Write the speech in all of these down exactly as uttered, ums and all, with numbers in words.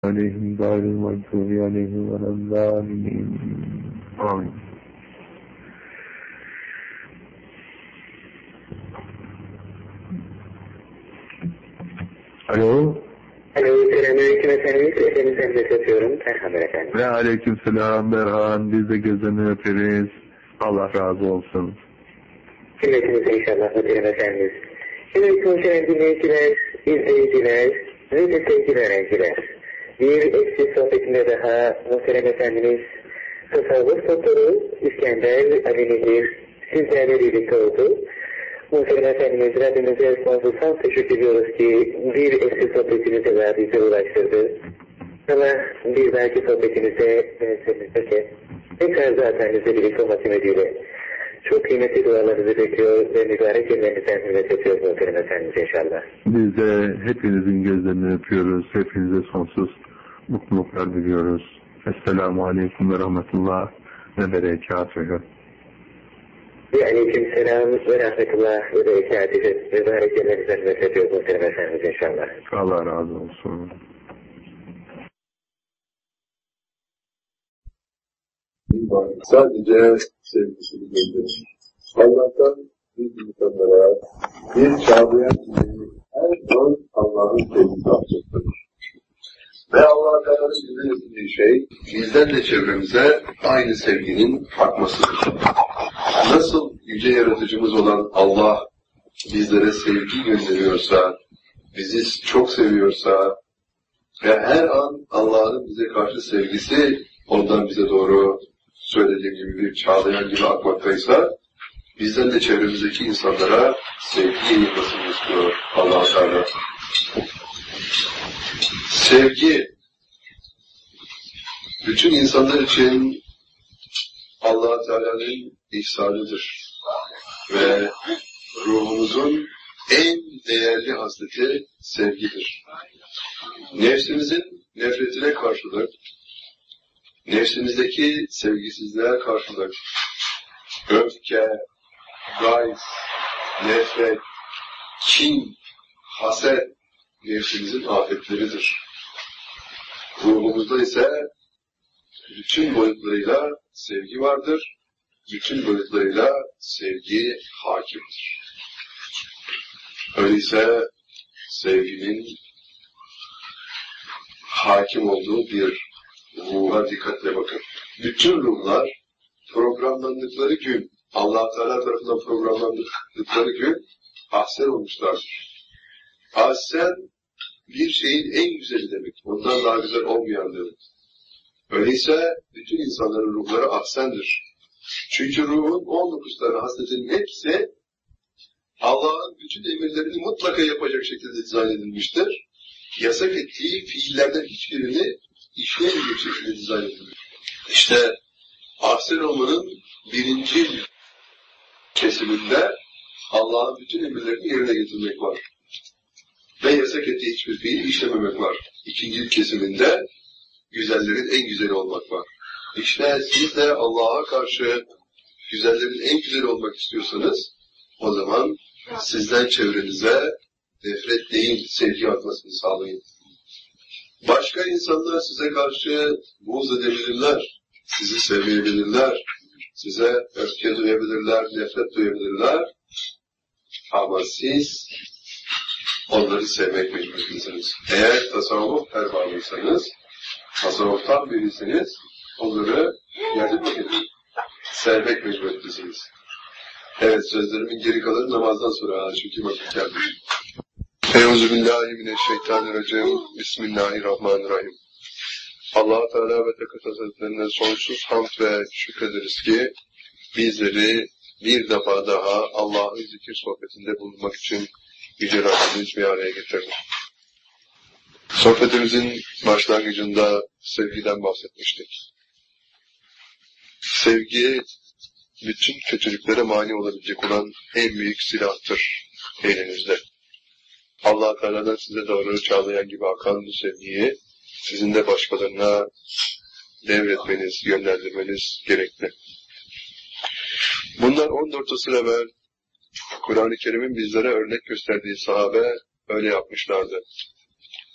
عليهم غير المغضوب عليهم ولا الضالين آمين. Alo. Alo, selamünaleyküm efendim. Efendim sen öpüyorum. Merhaba efendim. Ve aleyküm selam Merhan. Biz de gözlerini öperiz. Allah razı olsun. Cümletinize inşallah muhterem efendimiz. Evet muhterem dinleyiciler, izleyiciler ve de sevgili öğrenciler. Bir eski sohbetinde daha muhterem efendimiz tasavvuf doktoru İskender Ali Nehir sizlerle birlikte oldu. Muhterem efendimiz Rabbimize sonsuz teşekkür ediyoruz ki bir eski sohbetimize daha bize ulaştırdı. Ama bir dahaki sohbetimizde mevsimimizdeki tekrar zaten bizle birlikte olmak ümidiyle çok kıymetli dualarınızı bekliyor ve mübarek ellerinizden hürmet ediyoruz muhterem efendimiz inşallah. Biz de hepinizin gözlerini öpüyoruz. Hepinize sonsuz mutluluklar diliyoruz. Esselamu Aleyküm ve Rahmetullah ve Berekatühü. Ve aleyküm selam ve rahmetullah ve berekatühü. Mübarek ellerinizden hürmet ediyoruz muhterem efendimiz inşallah. Allah razı olsun. Sadece sevgisini gönderir. Allah'tan bir insanlara bir çağlayan gibi her an Allah'ın sevgisi alacaktır. Ve Allah Teala'nın bize istediği şey, bizden de çevremize aynı sevginin akmasıdır. Nasıl yüce yaratıcımız olan Allah bizlere sevgi gönderiyorsa, bizi çok seviyorsa ve her an Allah'ın bize karşı sevgisi ondan bize doğru söylediğim gibi bir çağlayan gibi akmaktaysa, bizden de çevremizdeki insanlara sevgi yayılmasını istiyor Allah-u Teala. Sevgi, bütün insanlar için Allah-u Teala'nın ihsanıdır. Ve ruhumuzun en değerli hasleti sevgidir. Nefsimizin nefretine karşılık, nefsimizdeki sevgisizliğe karşılık, öfke, gayz, nefret, kin, haset nefsimizin afetleridir. Ruhumuzda ise bütün boyutlarıyla sevgi vardır, bütün boyutlarıyla sevgi hakimdir. Öyleyse sevginin hakim olduğu bir ruha dikkatle bakın. Bütün ruhlar programlandıkları gün, Allah Teala tarafından programlandıkları gün ahsen olmuşlardır. Ahsen bir şeyin en güzeli demek. Ondan daha güzel olmayan demek. Öyleyse bütün insanların ruhları ahsendir. Çünkü ruhun on dokuz tane hasletinin hepsi Allah'ın bütün emirlerini mutlaka yapacak şekilde dizayn edilmiştir. Yasak ettiği fiillerden hiçbirini işleyemeyecek şekilde dizayn edilmiş. İşte ahsen olmanın birinci kesiminde Allah'ın bütün emirlerini yerine getirmek var. Ve yasak ettiği hiçbir fiil işlememek var. İkinci kesiminde güzellerin en güzeli olmak var. İşte siz de Allah'a karşı güzellerin en güzeli olmak istiyorsanız o zaman sizden çevrenize nefret değil, sevgi artmasını sağlayın. Başka insanlar size karşı buğz edebilirler, sizi sevmeyebilirler, size öfke duyabilirler, nefret duyabilirler. Ama siz onları sevmek mecbursunuz. Eğer tasavvuf erbabıysanız, tasavvuftan birisiniz, onları yardım edin. Sevmek mecbursunuz. Evet, sözlerimin geri kalanı namazdan sonra, çünkü vakit geldi. Euzubillahimineşşeytanirracim. Bismillahirrahmanirrahim. Allah-u Teala ve Tekaddes Hazretlerine sonsuz hamd ve şükrederiz ki bizleri bir defa daha Allah'ın zikir sohbetinde bulunmak için Yüce Rabbimiz bir araya getirdi. Sohbetimizin başlangıcında sevgiden bahsetmiştik. Sevgi, bütün kötülüklere mani olabilecek olan en büyük silahtır elinizde. Allah Teala'dan size doğru çağlayan gibi akan bu sevgiyi sizin de başkalarına devretmeniz, yönlendirmeniz gerekli. Bundan on dört asır evvel Kur'an-ı Kerim'in bizlere örnek gösterdiği sahabe öyle yapmışlardı.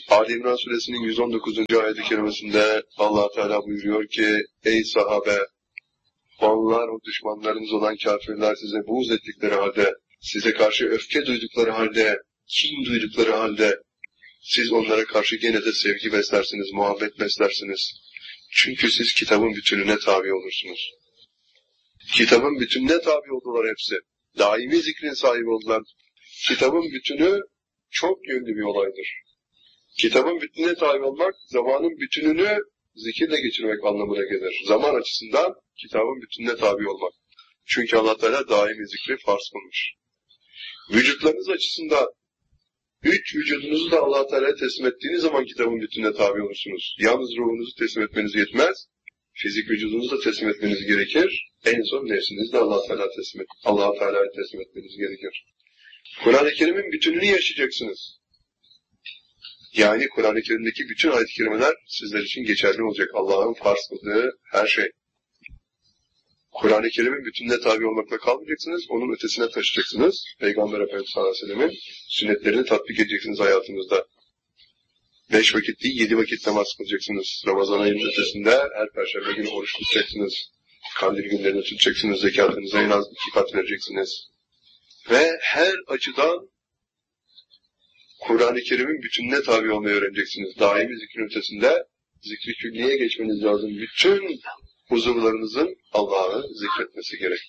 Ali İmran suresinin yüz on dokuzuncu ayet-i kerimesinde Allah Teala buyuruyor ki, ey sahabe, onlar o düşmanlarınız olan kafirler size buğz ettikleri halde, size karşı öfke duydukları halde, kin duydukları halde, siz onlara karşı gene de sevgi beslersiniz, muhabbet beslersiniz. Çünkü siz kitabın bütününe tabi olursunuz. Kitabın bütününe tabi oldular hepsi. Daimi zikrin sahibi oldular. Kitabın bütünü çok yönlü bir olaydır. Kitabın bütününe tabi olmak, zamanın bütününü zikirle geçirmek anlamına gelir. Zaman açısından kitabın bütününe tabi olmak. Çünkü Allah Teala daimi zikri farz kılmış. Vücutlarınız açısından, üç vücudunuzu da Allah Teala'ya teslim ettiğiniz zaman kitabın bütününe tabi olursunuz. Yalnız ruhunuzu teslim etmeniz yetmez. Fizik vücudunuzu da teslim etmeniz gerekir. En son nefsinizi de Allah Teala teslim et, Allah Teala'ya teslim etmeniz gerekir. Kur'an-ı Kerim'in bütününü yaşayacaksınız. Yani Kur'an-ı Kerim'deki bütün ayet-i kerimeler sizler için geçerli olacak. Allah'ın farz kıldığı her şey. Kur'an-ı Kerim'in bütününe tabi olmakla kalmayacaksınız, onun ötesine taşıyacaksınız. Peygamber Efendimiz sallallahu aleyhi ve sellem'in sünnetlerini tatbik edeceksiniz hayatınızda. Beş vakit değil, yedi vakit namaz kılacaksınız. Ramazan ayının ötesinde her perşembe günü oruç tutacaksınız. Kandil günlerini tutacaksınız, zekatınıza en az iki kat vereceksiniz. Ve her açıdan Kur'an-ı Kerim'in bütününe tabi olmayı öğreneceksiniz. Daimi zikrin ötesinde zikri külliye geçmeniz lazım. Bütün uzuvlarınızın Allah'ı zikretmesi gerek.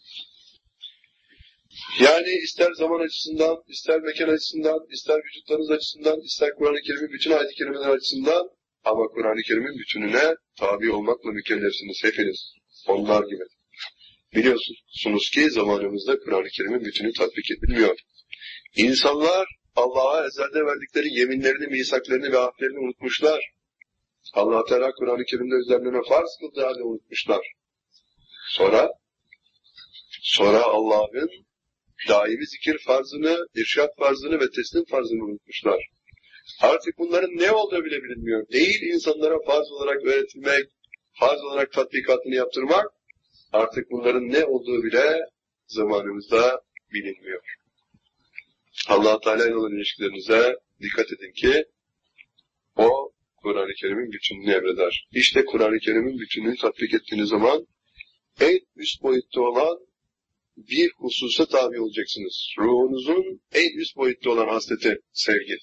Yani ister zaman açısından, ister mekan açısından, ister vücutlarınız açısından, ister Kur'an-ı Kerim'in bütün ayet-i kerimeler açısından, ama Kur'an-ı Kerim'in bütününe tabi olmakla mükellefsiniz hepiniz. Onlar gibi. Biliyorsunuz ki zamanımızda Kur'an-ı Kerim'in bütünü tatbik edilmiyor. İnsanlar Allah'a ezelde verdikleri yeminlerini, misaklarını ve ahdlerini unutmuşlar. Allah Teala Kur'an-ı Kerim'de üzerlerine farz kıldığı halde unutmuşlar. Sonra, sonra Allah'ın daimi zikir farzını, irşad farzını ve teslim farzını unutmuşlar. Artık bunların ne olduğu bile bilinmiyor. Değil insanlara farz olarak öğretilmek, farz olarak tatbikatını yaptırmak, artık bunların ne olduğu bile zamanımızda bilinmiyor. Allah Teala ile olan ilişkilerinize dikkat edin ki o Kur'an-ı Kerim'in bütününü emreder. İşte Kur'an-ı Kerim'in bütününü tatbik ettiğiniz zaman en üst boyutta olan bir hususa tabi olacaksınız. Ruhunuzun en üst boyutta olan hasleti, sevgi.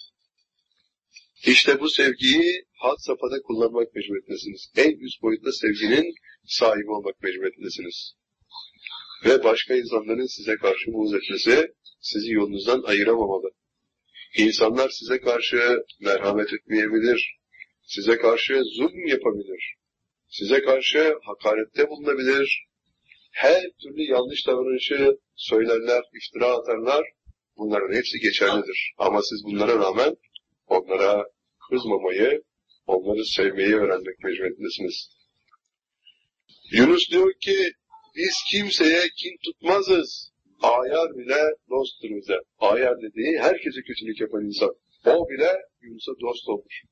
İşte bu sevgiyi had safhada kullanmak mecburiyetindesiniz. En üst boyutta sevginin sahibi olmak mecburiyetindesiniz. Ve başka insanların size karşı buğz etmesi sizi yolunuzdan ayıramamalı. İnsanlar size karşı merhamet etmeyebilir, size karşı zulm yapabilir, size karşı hakarette bulunabilir, her türlü yanlış davranışı söylerler, iftira atarlar. Bunların hepsi geçerlidir. Ama siz bunlara rağmen onlara kızmamayı, onları sevmeyi öğrenmek mecburiyetindesiniz. Yunus diyor ki, biz kimseye kin tutmazız. Ayar bile dosttur bize. Ayar dediği herkese kötülük yapan insan. O bile Yunus'a dost olmuş.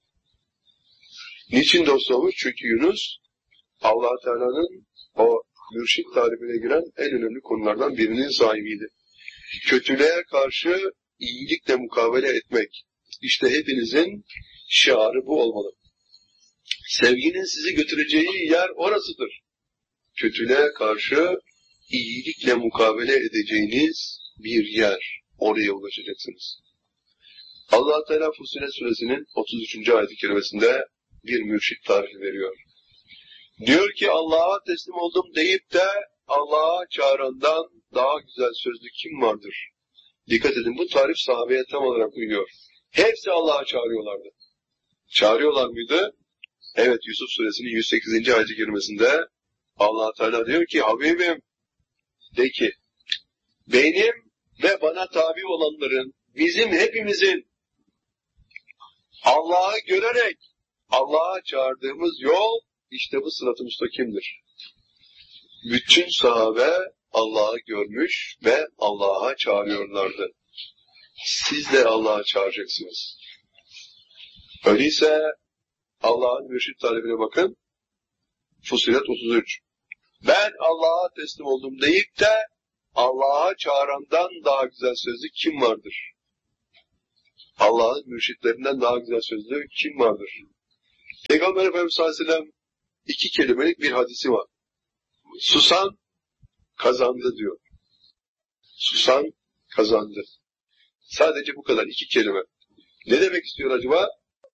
Niçin dost olmuş? Çünkü Yunus Allah Teala'nın o mürşit tarifine giren en önemli konulardan birinin sahibiydi. Kötülüğe karşı iyilikle mukabele etmek. İşte hepinizin şiarı bu olmalı. Sevginin sizi götüreceği yer orasıdır. Kötülüğe karşı iyilikle mukabele edeceğiniz bir yer. Oraya ulaşacaksınız. Allah Teala Fussilet Suresinin otuz üçüncü ayet-i kerimesinde bir mürşit tarifi veriyor. Diyor ki Allah'a teslim oldum deyip de Allah'a çağırandan daha güzel sözlü kim vardır? Dikkat edin, bu tarif sahabeye tam olarak uyuyor. Hepsi Allah'a çağırıyorlardı. Çağırıyorlar mıydı? Evet, Yusuf Suresinin yüz sekizinci ayet-i kerimesinde Allah Teala diyor ki Habibim de ki benim ve bana tabi olanların, bizim hepimizin Allah'ı görerek Allah'a çağırdığımız yol işte bu sırat-ı müstakimdir. Bütün sahabe Allah'ı görmüş ve Allah'a çağırıyorlardı. Siz de Allah'a çağıracaksınız. Öyleyse Allah'ın mürşit tarifine bakın. Fussilet otuz üç. Ben Allah'a teslim oldum deyip de Allah'a çağırandan daha güzel sözlü kim vardır? Allah'ın mürşitlerinden daha güzel sözlü kim vardır? Peygamber Efendimiz sallallahu aleyhi ve sellem iki kelimelik bir hadisi var. Susan kazandı diyor. Susan kazandı. Sadece bu kadar, iki kelime. Ne demek istiyor acaba?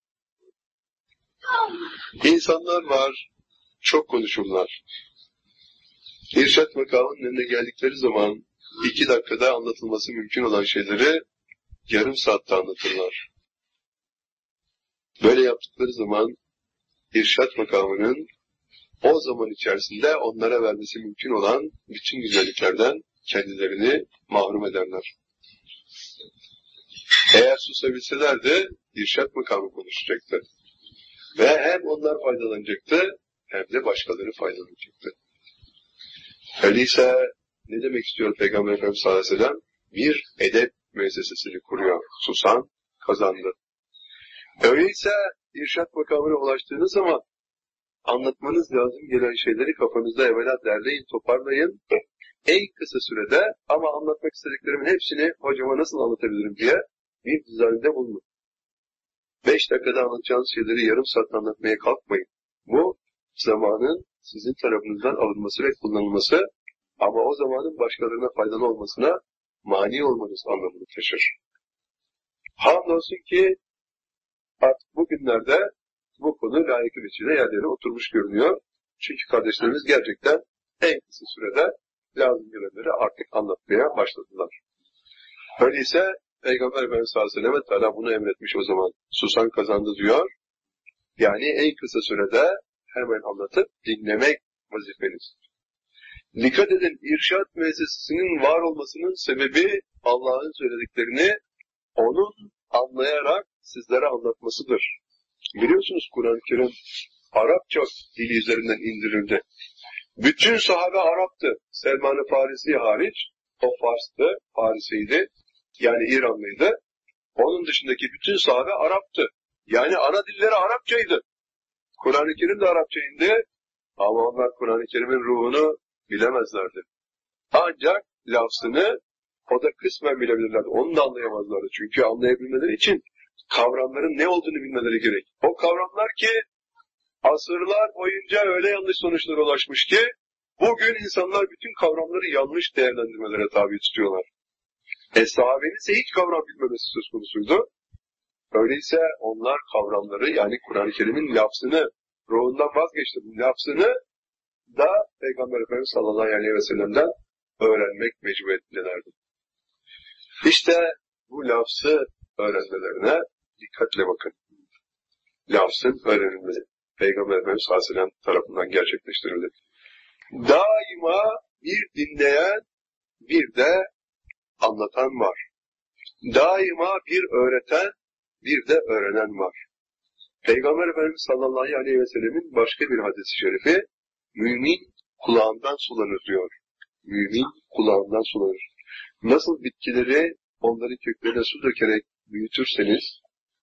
İnsanlar var, çok konuşurlar. İrşad makamının önüne geldikleri zaman iki dakikada anlatılması mümkün olan şeyleri yarım saatte anlatırlar. Böyle yaptıkları zaman İrşad makamının o zaman içerisinde onlara vermesi mümkün olan bütün güzelliklerden kendilerini mahrum ederler. Eğer susabilselerdi İrşad makamı konuşacaktı. Ve hem onlar faydalanacaktı hem de başkaları faydalanacaktı. Öyleyse ne demek istiyor Peygamber Efendimiz sallallahu aleyhi ve sellem? Bir edep müessesesini kuruyor. Susan kazandı. Öyleyse irşad makamına ulaştığınız zaman anlatmanız lazım gelen şeyleri kafanızda evvela derleyin, toparlayın. En kısa sürede ama anlatmak istediklerimin hepsini hocama nasıl anlatabilirim diye bir düzende bulunun. Beş dakikada anlatacağınız şeyleri yarım saat anlatmaya kalkmayın. Bu zamanın sizin tarafınızdan alınması ve kullanılması ama o zamanın başkalarına faydalı olmasına mani olmanız anlamını taşır. Hamdolsun ki artık bugünlerde bu konu layıkı biçimde yerlerine oturmuş görünüyor. Çünkü kardeşlerimiz gerçekten en kısa sürede lazım gelenleri artık anlatmaya başladılar. Öyleyse Peygamber Efendimiz sallallahu aleyhi ve sellem Teala bunu emretmiş o zaman. Susan kazandı diyor. Yani en kısa sürede hemen anlatıp dinlemek vazifeniz. Dikkat edin, irşad müessesesinin var olmasının sebebi Allah'ın söylediklerini onun anlayarak sizlere anlatmasıdır. Biliyorsunuz Kur'an-ı Kerim Arapça dili üzerinden indirildi. Bütün sahabe Arap'tı. Selman-ı Farisi hariç, o Fars'tı, Farisiydi, yani İranlıydı. Onun dışındaki bütün sahabe Arap'tı. Yani ana dilleri Arapçaydı. Kur'an-ı Kerim de Arapçaydı ama onlar Kur'an-ı Kerim'in ruhunu bilemezlerdi. Ancak lafzını o da kısmen bilebilirlerdi. Onu da anlayamazlardı. Çünkü anlayabilmeleri için kavramların ne olduğunu bilmeleri gerek. O kavramlar ki asırlar boyunca öyle yanlış sonuçlara ulaşmış ki bugün insanlar bütün kavramları yanlış değerlendirmelere tabi tutuyorlar. E sahabenin ise hiç kavram bilmemesi söz konusuydu. Öyleyse onlar kavramları yani Kur'an-ı Kerim'in lafzını, ruhundan vazgeçtiğinin lafzını da Peygamber Efendimiz sallallahu aleyhi ve sellem'den öğrenmek mecburiyetindelerdi. İşte bu lafzı öğrenmelerine dikkatle bakın. Lafzın öğrenilmesi Peygamber Efendimiz sallallahu aleyhi ve sellem tarafından gerçekleştirildi. Daima bir dinleyen, bir de anlatan var. Daima bir öğreten, bir de öğrenen var. Peygamber Efendimiz sallallahu aleyhi ve sellemin başka bir hadis-i şerifi, mümin kulağından sulanır diyor. Mümin kulağından sulanır. Nasıl bitkileri onların köklerine su dökerek büyütürseniz,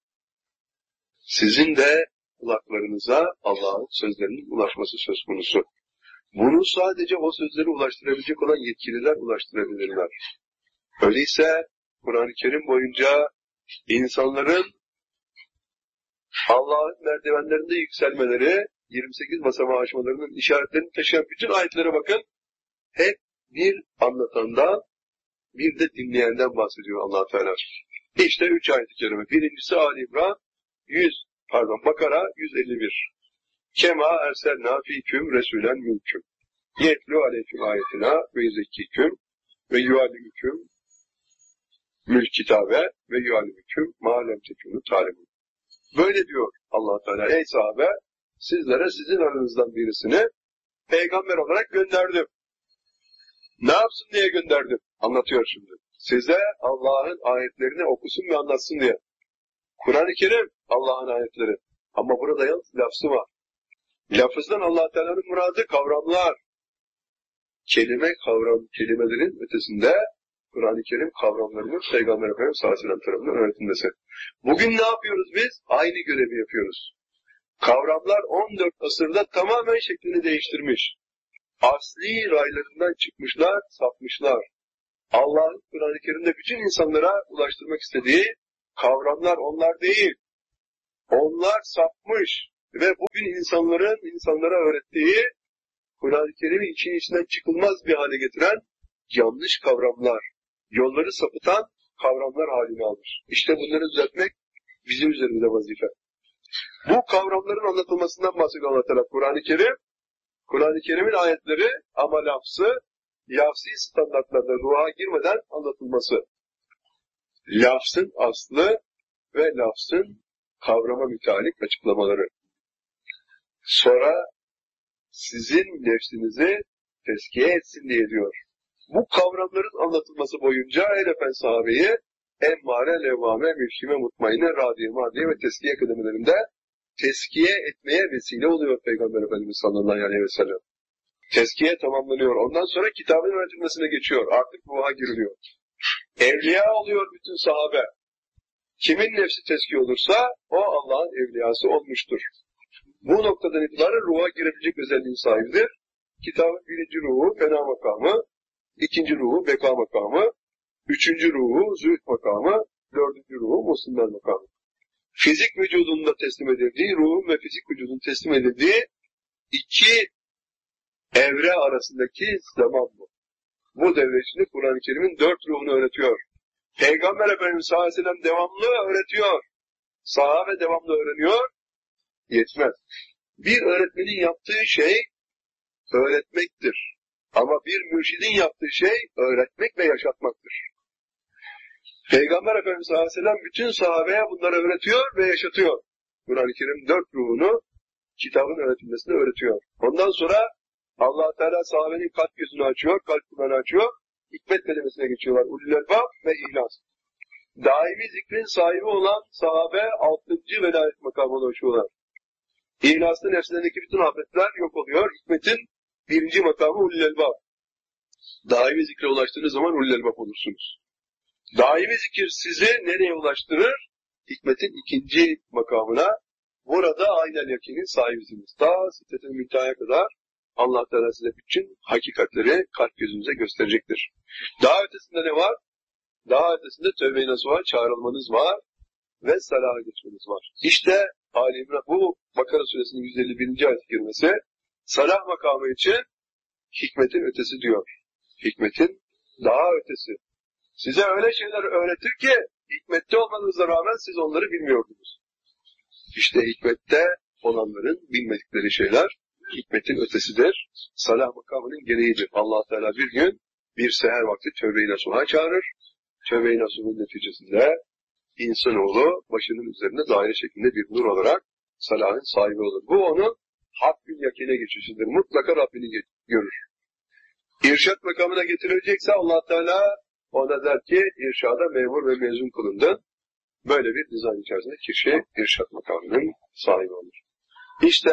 sizin de kulaklarınıza Allah'ın sözlerinin ulaşması söz konusu. Bunu sadece o sözleri ulaştırabilecek olan yetkililer ulaştırabilirler. Öyleyse Kur'an-ı Kerim boyunca insanların Allah'ın merdivenlerinde yükselmeleri, yirmi sekiz basamağı aşmalarının işaretlerini taşıyan bütün ayetlere bakın. Hep bir anlatandan, bir de dinleyenden bahsediyor Allah Teala. İşte üç ayet-i kerime. Birincisi Ali İmran yüz, pardon Bakara yüz elli bir. Kema erselna fiküm resulen mülküm. Yetlu aleyküm ayetina ve yüzekkiküm ve yualimüküm mülk kitabe ve yualimüküm ma'lem tekûnü talimun. Böyle diyor Allah Teala. Ey sahabe, sizlere sizin aranızdan birisini peygamber olarak gönderdim. Ne yapsın diye gönderdim? Anlatıyor şimdi. Size Allah'ın ayetlerini okusun ve anlatsın diye. Kur'an-ı Kerim Allah'ın ayetleri. Ama burada yalnız lafzı var. Lafızdan Allah Teala'nın muradı kavramlar. Kelime kavram, kelimelerin ötesinde Kur'an-ı Kerim kavramlarının Peygamber Efendimiz sallallahu aleyhi ve sellem tarafından öğretilmesi. Bugün ne yapıyoruz biz? Aynı görevi yapıyoruz. Kavramlar on dört asırda tamamen şeklini değiştirmiş. Asli raylarından çıkmışlar, sapmışlar. Allah'ın Kur'an-ı Kerim'de bütün insanlara ulaştırmak istediği Kavramlar onlar değil. Onlar sapmış ve bugün insanların insanlara öğrettiği Kur'an-ı Kerim'i için içinden çıkılmaz bir hale getiren yanlış kavramlar, yolları sapıtan kavramlar halini almış. İşte bunları düzeltmek bizim üzerimize vazife. Bu kavramların anlatılmasından bahsediyor Allah Teala Kur'an-ı Kerim. Kur'an-ı Kerim'in ayetleri ama lafzı, lafzi standartlarda ruha girmeden anlatılması. Lafzın aslı ve lafzın kavrama müteallik açıklamaları. Sonra sizin nefsinizi tezkiye etsin diye diyor. Bu kavramların anlatılması boyunca el öpen sahabeyi emmare, levvame, mülkime, mutmaine, radiye, madiye ve teskiye kıdemelerinde teskiye etmeye vesile oluyor Peygamber Efendimiz sallallahu aleyhi ve sellem. Teskiye tamamlanıyor. Ondan sonra kitabın öğretilmesine geçiyor. Artık ruha giriliyor. Evliya oluyor bütün sahabe. Kimin nefsi teskiye olursa o Allah'ın evliyası olmuştur. Bu noktadan itibaren ruha girebilecek özelliğin sahibidir. Kitabın birinci ruhu fena makamı, ikinci ruhu beka makamı, üçüncü ruhu zühd makamı, dördüncü ruhu muslimler makamı. Fizik vücudunda teslim edildiği, ruhun ve fizik vücudun teslim edildiği iki evre arasındaki zaman bu. Bu devre içinde Kur'an-ı Kerim'in dört ruhunu öğretiyor. Peygamber Efendimiz sallallahu aleyhi ve sellem devamlı öğretiyor. Sahabe devamlı öğreniyor. Yetmez. Bir öğretmenin yaptığı şey öğretmektir. Ama bir mürşidin yaptığı şey öğretmek ve yaşatmaktır. Peygamber Efendimiz sallallahu aleyhi ve sellem bütün sahabeye bunları öğretiyor ve yaşatıyor. Kur'an-ı Kerim dört ruhunu kitabın öğretilmesini öğretiyor. Ondan sonra Allah Teala sahabenin kalp gözünü açıyor, kalp kulağını açıyor. Hikmet kelimesine geçiyorlar. Ulul elbab ve ihlas. Daimi zikrin sahibi olan sahabe altıncı velayet makamına ulaşıyorlar. İhlaslı nefslerindeki bütün afetler yok oluyor. Hikmetin birinci makamı ulul elbab. Daimi zikre ulaştığınız zaman ulul elbab olursunuz. Daimi zikir sizi nereye ulaştırır? Hikmetin ikinci makamına. Burada aynel yakinin sahibisiniz. Ta sittetin müntehaya kadar Allah Teala size bütün hakikatleri kalp gözünüze gösterecektir. Daha ötesinde ne var? Daha ötesinde tövbe-i nasuha çağrılmanız var ve salaha geçmeniz var. İşte Ali İmran, bu Bakara suresinin yüz elli birinci ayet-i kerimesi salah makamı için hikmetin ötesi diyor. Hikmetin daha ötesi. Size öyle şeyler öğretir ki hikmetli olmanıza rağmen siz onları bilmiyordunuz. İşte hikmette olanların bilmedikleri şeyler hikmetin ötesidir. Salah makamının gereğidir. Allah Teala bir gün bir seher vakti tövbe-i nasuha çağırır. Tövbe-i nasuhun neticesinde insanoğlu başının üzerinde daire şeklinde bir nur olarak salahın sahibi olur. Bu onun hakkın yakine geçişidir. Mutlaka Rabbini görür. İrşad makamına getirilecekse Allah Teala ona der ki irşada memur ve mezun kılındın. Böyle bir dizayn içerisinde kişi irşad makamının sahibi olur. İşte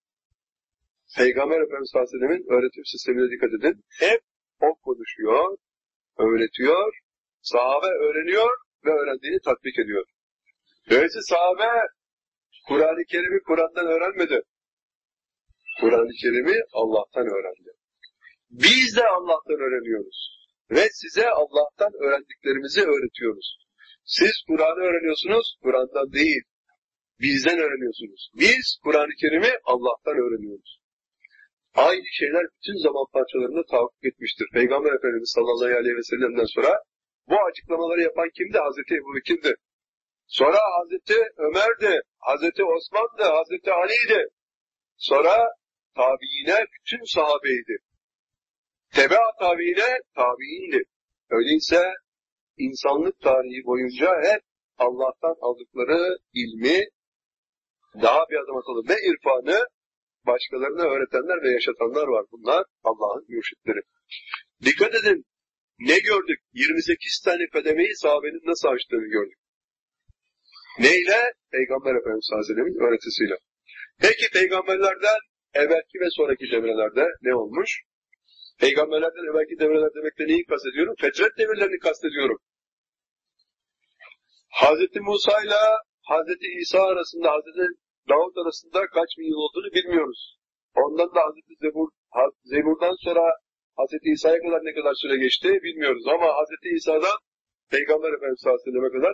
Peygamber Efendimiz sallallahu aleyhi ve sellem'in öğretim sistemine dikkat edin. Hep o konuşuyor, öğretiyor, sahabe öğreniyor ve öğrendiğini tatbik ediyor. Böylece sahabe Kur'an-ı Kerim'i Kur'an'dan öğrenmedi. Kur'an-ı Kerim'i Allah'tan öğrendi. Biz de Allah'tan öğreniyoruz. Ve size Allah'tan öğrendiklerimizi öğretiyoruz. Siz Kur'an'ı öğreniyorsunuz, Kur'an'dan değil. Bizden öğreniyorsunuz. Biz Kur'an-ı Kerim'i Allah'tan öğreniyoruz. Aynı şeyler bütün zaman parçalarında tahakkuk etmiştir. Peygamber Efendimiz sallallahu aleyhi ve sellem'den sonra bu açıklamaları yapan kimdi? Hazreti Ebu Bekir'di. Sonra Hazreti Ömer'di, Hazreti Osman'dı, Hazreti Ali'ydi. Sonra tabiine bütün sahabeydi. Tebea tabiine tabiindi. Öyleyse insanlık tarihi boyunca hep Allah'tan aldıkları ilmi daha bir adım atalım ve irfanı başkalarına öğretenler ve yaşatanlar var. Bunlar Allah'ın mürşitleri. Dikkat edin. Ne gördük? yirmi sekiz tane kademeyi sahabenin nasıl açtığını gördük. Neyle? Peygamber Efendimiz sallallahu aleyhi ve sellem'in öğretisiyle. Peki peygamberlerden evvelki ve sonraki devrelerde ne olmuş? Peygamberlerden evvelki devreler demekle neyi kastediyorum? Fetret devirlerini kastediyorum. Hazreti Musa ile Hazreti İsa arasında, Hazreti Davut arasında kaç bin yıl olduğunu bilmiyoruz. Ondan da Hazreti Zebur, Zebur'dan sonra Hazreti İsa'ya kadar ne kadar süre geçti bilmiyoruz. Ama Hazreti İsa'dan Peygamber Efendimiz sallallahu aleyhi ve sellem'e kadar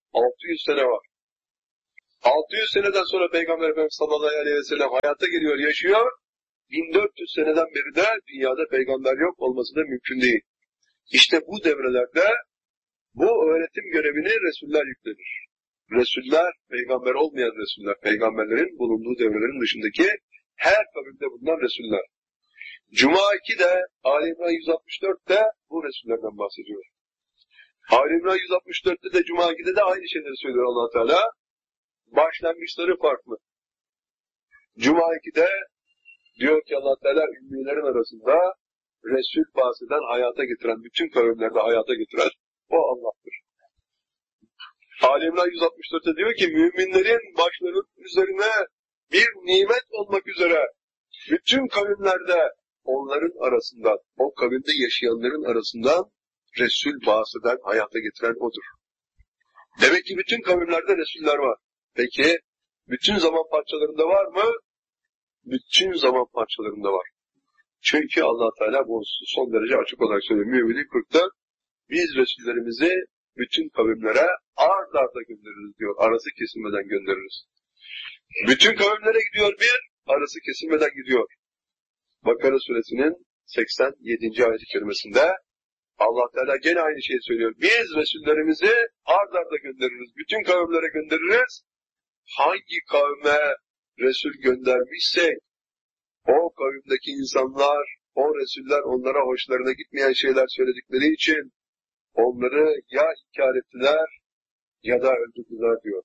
altı yüz sene var. altı yüz seneden sonra Peygamber Efendimiz sallallahu aleyhi ve sellem hayata geliyor, yaşıyor. bin dört yüz seneden beri de dünyada peygamber yok olması da mümkün değil. İşte bu devrelerde bu öğretim görevini Resuller yüklenir. Resuller, peygamber olmayan Resuller, peygamberlerin bulunduğu devrelerin dışındaki her kabirde bulunan Resuller. Cuma iki'de, Ali İmran yüz altmış dört'te bu Resullerden bahsediyor. Ali İmran yüz altmış dört'te de Cuma iki'de de aynı şeyleri söylüyor Allah Teala. Başlangıçları farklı. Cuma iki'de diyor ki Allah Teala ümmilerin arasında Resul bahseden, hayata getiren, bütün kavimlerde hayata getiren o Allah'tır. Ali İmran yüz altmış dört'te diyor ki müminlerin başlarının üzerine bir nimet olmak üzere bütün kavimlerde onların arasından, o kavimde yaşayanların arasından Resul bahseden, hayata getiren odur. Demek ki bütün kavimlerde Resuller var. Peki bütün zaman parçalarında var mı? Bütün zaman parçalarında var. Çünkü Allah Teala bu son derece açık olarak söylüyor. Mü'mini kırk'ta biz Resullerimizi bütün kavimlere ard arda göndeririz diyor. Arası kesilmeden göndeririz. Bütün kavimlere gidiyor bir, arası kesilmeden gidiyor. Bakara suresinin seksen yedinci ayet-i kerimesinde Allah Teala gene aynı şeyi söylüyor. Biz Resullerimizi ard arda göndeririz. Bütün kavimlere göndeririz. Hangi kavme Resul göndermişsek o kavimdeki insanlar, o Resuller onlara hoşlarına gitmeyen şeyler söyledikleri için onları ya inkar ettiler ya da öldürdüler diyor.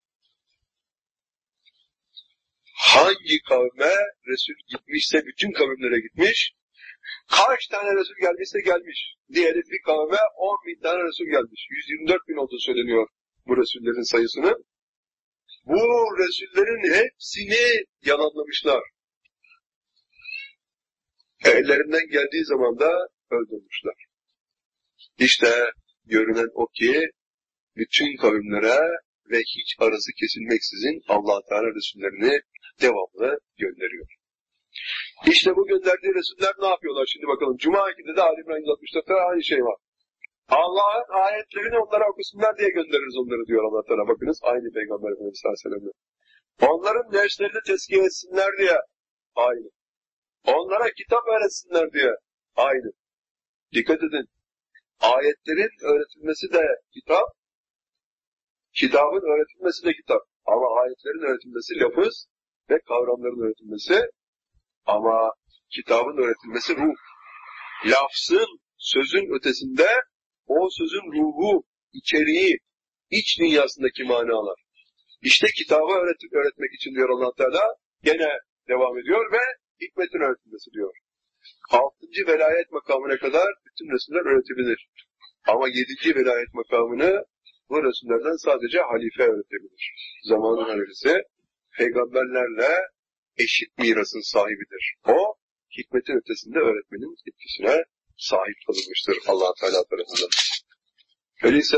Hangi kavme Resul gitmişse bütün kavimlere gitmiş, kaç tane Resul gelmişse gelmiş. Diyelim bir kavme on bin tane Resul gelmiş. yüz yirmi dört bin olduğu söyleniyor bu Resullerin sayısını. Bu Resullerin hepsini yalanlamışlar. Ellerinden geldiği zaman da öldürmüşler. İşte görünen o ki bütün kavimlere ve hiç arası kesilmeksizin Allah Teala Resullerini devamlı gönderiyor. İşte bu gönderdiği Resuller ne yapıyorlar şimdi bakalım. Cuma iki'de de Ali İmran yüz altmış dört'te aynı şey var. Allah'ın ayetlerini onlara okusunlar diye göndeririz onları diyor Allah Teala. Bakınız aynı Peygamber Efendimiz sallallahu aleyhi ve sellem'le. Onların nefslerini tezkiye etsinler diye aynı. Onlara kitap öğretsinler diye aynı. Dikkat edin. Ayetlerin öğretilmesi de kitap, kitabın öğretilmesi de kitap. Ama ayetlerin öğretilmesi lafız ve kavramların öğretilmesi, ama kitabın öğretilmesi ruh. Lafzın, sözün ötesinde o sözün ruhu, içeriği, iç dünyasındaki manalar. İşte kitabı öğret öğretmek için diyor Allah Teala, gene devam ediyor ve hikmetin öğretilmesi diyor. Altıncı velayet makamına kadar bütün Resuller öğretebilir. Ama yedinci velayet makamını bu Resullerden sadece halife öğretebilir. Zamanın halifesi peygamberlerle eşit mirasın sahibidir. O hikmetin ötesinde öğretmenin etkisine sahip kılınmıştır Allah Teala tarafından. Öyleyse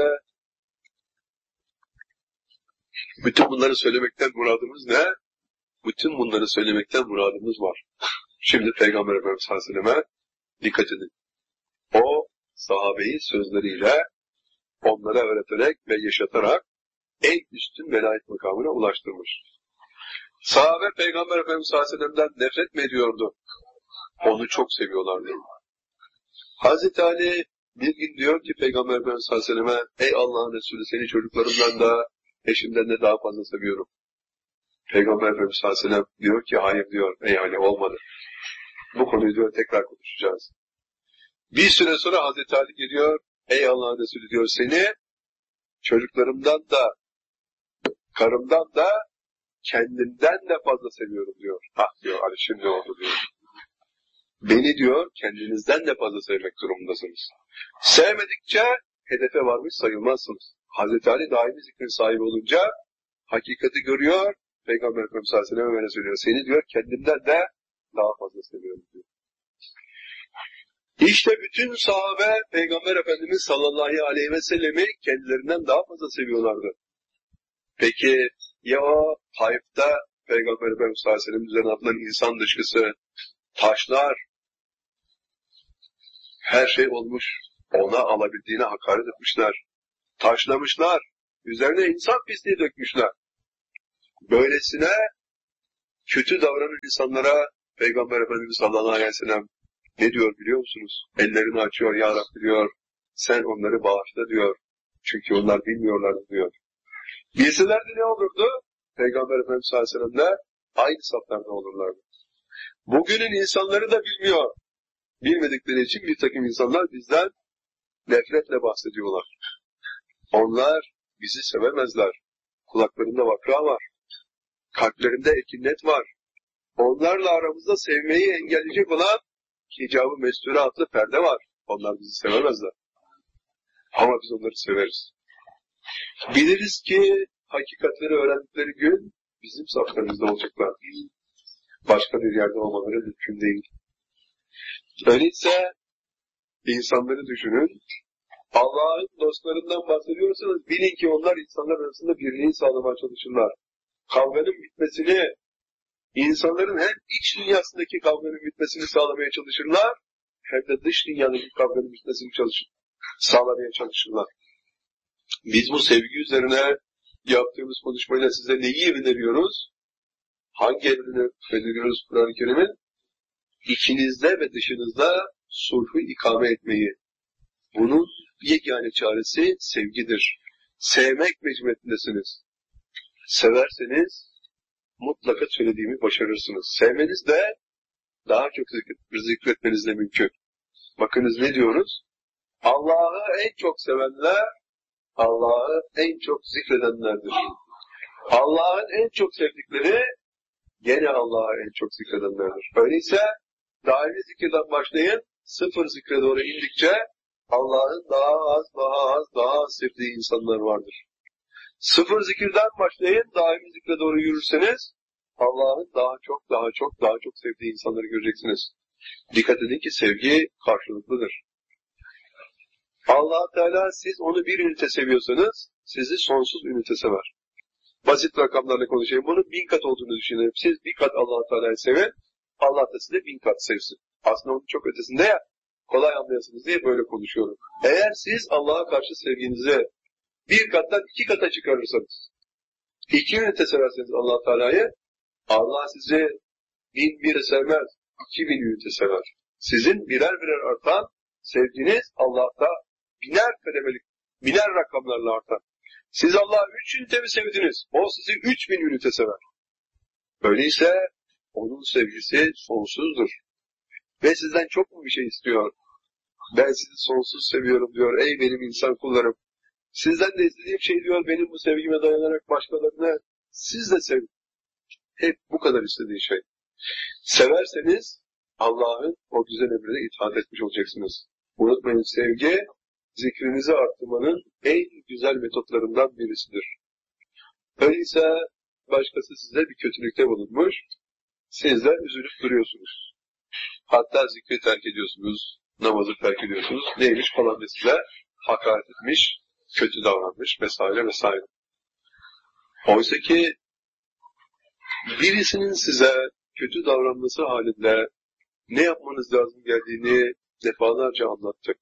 bütün bunları söylemekten muradımız ne? Bütün bunları söylemekten muradımız var. Şimdi Peygamber Efendimiz sallallahu aleyhi ve selleme dikkat edin. O sahabeyi sözleriyle onlara öğreterek ve yaşatarak en üstün velayet makamına ulaştırmış. Sahabe Peygamber Efendimiz sallallahu aleyhi ve sellem'den nefret mi ediyordu? Onu çok seviyorlardı. Hazreti Ali bir gün diyor ki Peygamber Efendimiz sallallahu aleyhi ve selleme, ey Allah'ın Resulü, seni çocuklarımdan da eşimden de daha fazla seviyorum. Peygamber Efendimiz sallallahu aleyhi ve sellem diyor ki hayır diyor, ey Ali olmadı. Bu konuyu diyor tekrar konuşacağız. Bir süre sonra Hazreti Ali geliyor, ey Allah'ın Resulü diyor, seni çocuklarımdan da karımdan da kendimden de fazla seviyorum diyor. Ah diyor Ali, şimdi oldu diyor. Beni diyor kendinizden de fazla sevmek durumundasınız. Sevmedikçe hedefe varmış sayılmazsınız. Hazreti Ali daimi zikrin sahibi olunca hakikati görüyor. Peygamber Efendimiz sallallahu aleyhi ve sellem öyle söylüyor. Seni diyor kendimden de daha fazla seviyorum diyor. İşte bütün sahabe Peygamber Efendimiz sallallahu aleyhi ve sellemi kendilerinden daha fazla seviyorlardı. Peki ya o Taif'te Peygamber Efendimiz sallallahu aleyhi ve sellem üzerine atılan insan dışkısı, taşlar, her şey olmuş. Ona alabildiğine hakaret etmişler. Taşlamışlar. Üzerine insan pisliği dökmüşler. Böylesine kötü davranan insanlara Peygamber Efendimiz sallallahu aleyhi ve sellem ne diyor biliyor musunuz? Ellerini açıyor, Ya Rabbi diyor, sen onları bağışla diyor. Çünkü onlar bilmiyorlardı diyor. Bilselerdi ne olurdu? Peygamber Efendimiz sallallahu aleyhi ve sellem'le aynı saflarda olurlardı. Bugünün insanları da bilmiyor. Bilmedikleri için bir takım insanlar bizden nefretle bahsediyorlar. Onlar bizi sevemezler. Kulaklarında vakra var. Kalplerinde ekinnet var. Onlarla aramızda sevmeyi engelleyecek olan hicab-ı mesture adlı perde var. Onlar bizi sevemezler. Ama biz onları severiz. Biliriz ki hakikatleri öğrendikleri gün bizim saflarımızda olacaklar. Başka bir yerde olmaları mümkün değil. Öyleyse insanları düşünün. Allah'ın dostlarından bahsediyorsanız bilin ki onlar insanlar arasında birliği sağlamaya çalışırlar. Kavganın bitmesini, insanların hem iç dünyasındaki kavganın bitmesini sağlamaya çalışırlar, hem de dış dünyadaki kavganın bitmesini çalışır, sağlamaya çalışırlar. Biz bu sevgi üzerine yaptığımız konuşmayla size neyi öneriyoruz? Hangi emrini öneriyoruz Kur'an-ı Kerim'in? İçinizde ve dışınızda sulhu ikame etmeyi. Bunun yegane çaresi sevgidir. Sevmek mecburiyetindesiniz. Severseniz mutlaka söylediğimi başarırsınız. Sevmeniz de daha çok zikretmenizle mümkün. Bakınız ne diyoruz? Allah'ı en çok sevenler, Allah'ı en çok zikredenlerdir. Allah'ın en çok sevdikleri, gene Allah'ı en çok zikredenlerdir. Öyleyse daimi zikirden başlayın, sıfır zikre doğru indikçe Allah'ın daha az, daha az, daha az sevdiği insanlar vardır. Sıfır zikirden başlayın, daimi zikre doğru yürürseniz Allah'ın daha çok, daha çok, daha çok sevdiği insanları göreceksiniz. Dikkat edin ki sevgi karşılıklıdır. Allah Teala siz onu bir ünite seviyorsanız sizi sonsuz ünite sever. Basit rakamlarla konuşayım. Bunun bin kat olduğunu düşünün. Siz bir kat Allah Teala'yı sevin, Allah da size bin kat sevsin. Aslında onun çok ötesinde ya, kolay anlayasınız diye böyle konuşuyorum. Eğer siz Allah'a karşı sevginizi bir kattan iki kata çıkarırsanız, iki ünite severseniz Allah Teala'yı, Allah sizi bin bir sevmez, iki bin ünite sever. Sizin birer birer artan sevginiz Allah'ta biner kademelik, biner rakamlarla artar. Siz Allah'a üç ünite mi sevdiniz? O sizi üç bin ünite sever. Öyleyse onun sevgisi sonsuzdur. Ve sizden çok mu bir şey istiyor? Ben sizi sonsuz seviyorum diyor. Ey benim insan kullarım. Sizden de istediğim şey diyor, benim bu sevgime dayanarak başkalarını siz de sevin. Hep bu kadar istediği şey. Severseniz Allah'ın o güzel emrine itaat etmiş olacaksınız. Unutmayın, sevgi zikrinizi arttırmanın en güzel metotlarından birisidir. Öyleyse başkası size bir kötülükte bulunmuş, siz de üzülüp duruyorsunuz. Hatta zikri terk ediyorsunuz, namazı terk ediyorsunuz. Neymiş falan da size hakaret etmiş, kötü davranmış vesaire vesaire. Oysa ki birisinin size kötü davranması halinde ne yapmanız lazım geldiğini defalarca anlattık.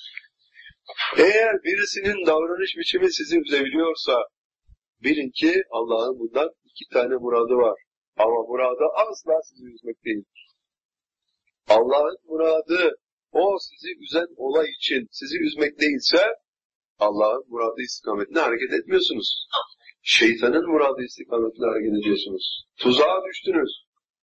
Eğer birisinin davranış biçimi sizi üzebiliyorsa bilin ki Allah'ın bundan iki tane muradı var. Ama muradı asla sizi üzmek değildir. Allah'ın muradı o sizi üzen olay için sizi üzmek değilse Allah'ın muradı istikametine hareket etmiyorsunuz. Şeytanın muradı istikametine hareket ediyorsunuz. Tuzağa düştünüz.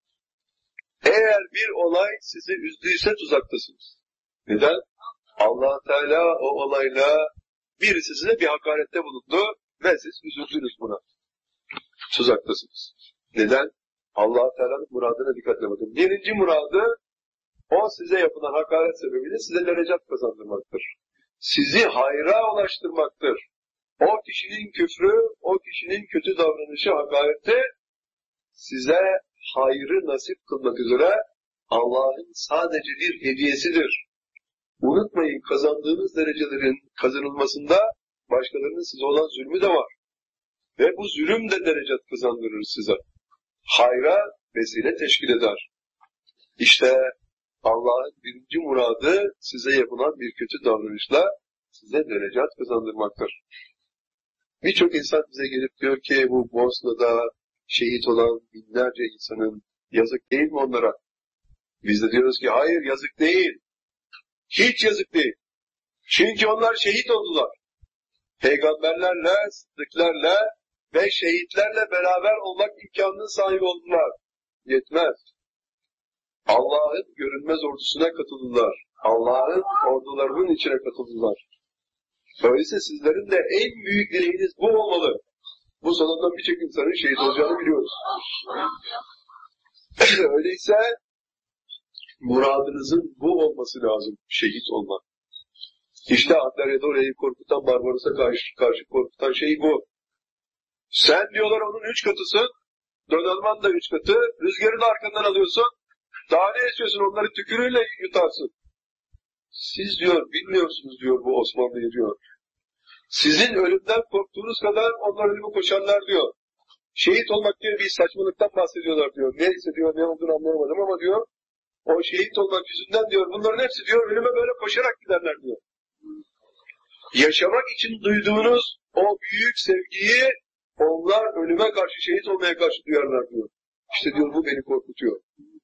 Eğer bir olay sizi üzdüyse tuzaktasınız. Neden? Allah Teala o olayla birisi size bir hakarette bulundu ve siz üzüldünüz buna. Tuzaktasınız. Neden? Allah Teala'nın muradına dikkatle bakın. Birinci muradı o size yapılan hakaret sebebiyle size derecat kazandırmaktır. Sizi hayra ulaştırmaktır. O kişinin küfrü, o kişinin kötü davranışı, hakareti size hayrı nasip kılmak üzere Allah'ın sadece bir hediyesidir. Unutmayın, kazandığınız derecelerin kazanılmasında başkalarının size olan zulmü de var. Ve bu zulüm de derecat kazandırır size. Hayra vesile teşkil eder. İşte Allah'ın birinci muradı size yapılan bir kötü davranışla size derecat kazandırmaktır. Birçok insan bize gelip diyor ki bu Bosna'da şehit olan binlerce insanın yazık değil mi onlara? Biz de diyoruz ki hayır yazık değil. Hiç yazık değil. Çünkü onlar şehit oldular. Peygamberlerle, sıddıklarla ve şehitlerle beraber olmak imkanının sahibi oldular. Yetmez. Allah'ın görünmez ordusuna katıldılar. Allah'ın ordularının içine katıldılar. Öyleyse sizlerin de en büyük dileğiniz bu olmalı. Bu salondan birçok insanın şehit olacağını biliyoruz. Öyleyse muradınızın bu olması lazım. Şehit olmak. İşte Antalya'da korkutan, Barbaros'a karşı, karşı korkutan şey bu. Sen diyorlar onun üç katısın, Donanman da üç katı, rüzgarı da arkandan alıyorsun, daha ne istiyorsun onları tükürüğüyle yutarsın. Siz diyor, bilmiyorsunuz diyor bu Osmanlı'yı diyor. Sizin ölümden korktuğunuz kadar onlar ölümü koşarlar diyor. Şehit olmak diyor bir saçmalıktan bahsediyorlar diyor. Neyse diyor ne olduğunu anlayamadım ama diyor, o şehit olmak yüzünden diyor, bunların hepsi diyor ölüme böyle koşarak giderler diyor. Yaşamak için duyduğunuz o büyük sevgiyi onlar ölüme karşı, şehit olmaya karşı duyarlar diyor. İşte diyor bu beni korkutuyor.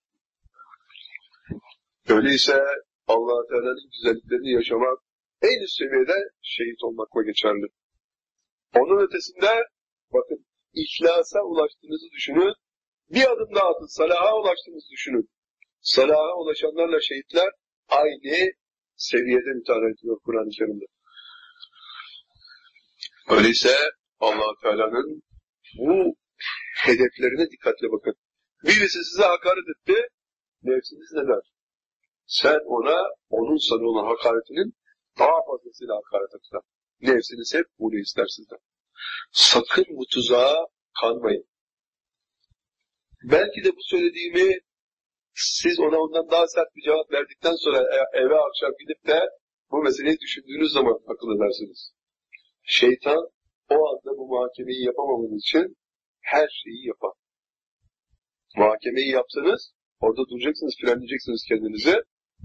Öyleyse Allah-u Teala'nın güzelliklerini yaşamak en üst seviyede şehit olmakla geçerli. Onun ötesinde bakın ihlasa ulaştığınızı düşünün. Bir adım daha atın. Salaha ulaştığınızı düşünün. Salaha ulaşanlarla şehitler aynı seviyede müteala ediyor Kur'an-ı Kerim'de. Öyleyse Allah-u Teala'nın bu hedeflerine dikkatle bakın. Birisi size hakaret etti, nefsiniz ne der? Sen ona, onun sana olan hakaretinin daha fazlasıyla hakaret eder. Nefsiniz hep bunu ister sizden. Sakın bu tuzağa kanmayın. Belki de bu söylediğimi siz ona ondan daha sert bir cevap verdikten sonra eve akşam gidip de bu meseleyi düşündüğünüz zaman akıl edersiniz. Şeytan o anda bu muhakemeyi yapamamanız için her şeyi yapar. Muhakemeyi yapsanız orada duracaksınız, frenleyeceksiniz kendinizi.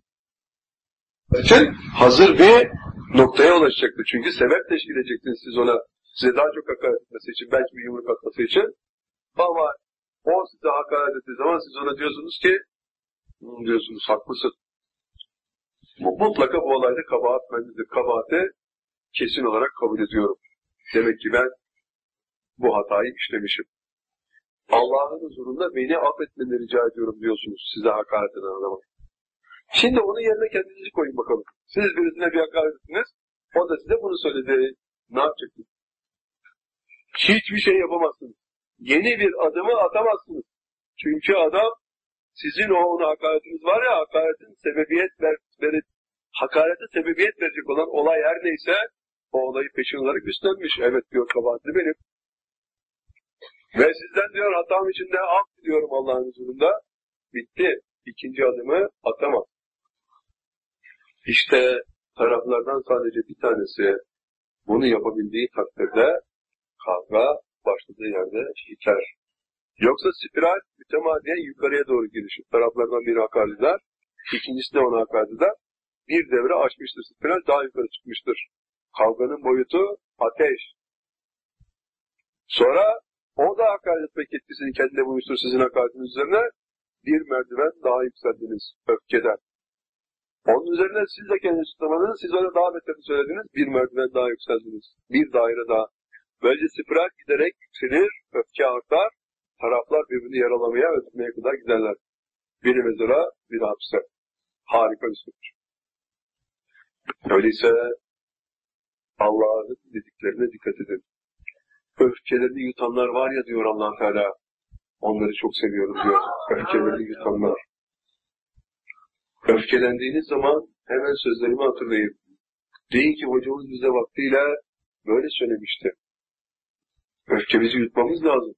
için hazır bir noktaya ulaşacaktır. Çünkü sebep teşkil edeceksiniz siz ona. Size daha çok hakaret etmesi için, belki bir yumruk atması için. Ama o size hakaret ettiği zaman siz ona diyorsunuz ki, diyorsunuz haklısın. Mutlaka bu olayda kabahat bendedir. Kabahati kesin olarak kabul ediyorum. Demek ki ben bu hatayı işlemişim. Allah'ın huzurunda beni affetmeni rica ediyorum diyorsunuz size hakaret eden adama. Şimdi onun yerine kendinizi koyun bakalım. Siz birisine bir hakaret ettiniz, o da size bunu söyledi. Ne yapacaksınız? Hiçbir şey yapamazsınız. Yeni bir adımı atamazsınız. Çünkü adam, sizin o ona hakaretiniz var ya, hakaretin sebebiyet ver, ver, hakarete sebebiyet verecek olan olay her neyse, o olayı peşin olarak üstlenmiş. Evet diyor, kabahatli benim. Ve sizden diyor, hatam içinde af diyorum Allah'ın huzurunda. Bitti. İkinci adımı atamaz. İşte taraflardan sadece bir tanesi bunu yapabildiği takdirde kavga başladığı yerde biter. Yoksa spiral mütemadiyen yukarıya doğru gelişir. Taraflardan biri hakaret eder, ikincisi de ona hakaret eder. Bir devre aşmıştır. Spiral daha yukarı çıkmıştır. Kavganın boyutu ateş. Sonra o da hakaret etmek etkisini kendine bulmuştur sizin hakaretiniz üzerine. Bir merdiven daha yükseldiniz öfkeden. Onun üzerine siz de kendinizi tutamadınız, siz ona daha beterini söylediniz, bir merdiven daha yükseldiniz. Bir daire daha. Böylece spiral giderek yükselir, öfke artar, taraflar birbirini yaralamaya, öldürmeye kadar giderler. Biri mezara, biri hapse. Harika bir sonuç. Öyleyse Allah'ın dediklerine dikkat edin. Öfkelerini yutanlar var ya diyor Allah Teala, onları çok seviyorum diyor. Öfkelerini yutanlar. Öfkelendiğiniz zaman hemen sözlerimi hatırlayın. Deyin ki hocamız bize vaktiyle böyle söylemişti. Öfkemizi yutmamız lazım.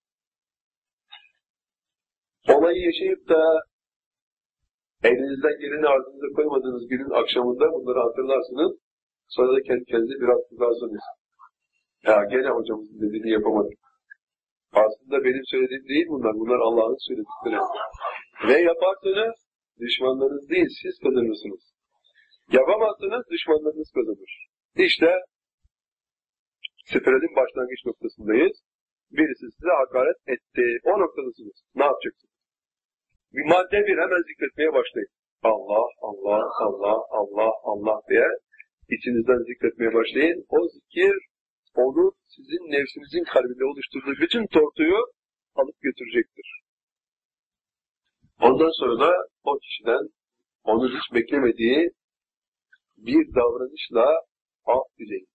Olayı yaşayıp da elinizden geleni ardınıza koymadığınız günün akşamında bunları hatırlarsınız. Sonra da kendi kendinize biraz kızarsınız. Ya gene hocamızın dediğini yapamadım. Aslında benim söylediğim değil bunlar. Bunlar Allah'ın söyledikleri. Ve yaparsanız düşmanlarınız değil, siz kazanırsınız. Yapamazsanız düşmanlarınız kazanır. İşte Spiralin başlangıç noktasındayız. Birisi size hakaret etti. O noktadasınız. Ne yapacaksınız? Bir madde bir hemen zikretmeye başlayın. Allah, Allah, Allah, Allah, Allah diye içinizden zikretmeye başlayın. O zikir, onun sizin nefsinizin kalbinde oluşturduğu bütün tortuyu alıp götürecektir. Ondan sonra da o kişiden onun hiç beklemediği bir davranışla af dileyin.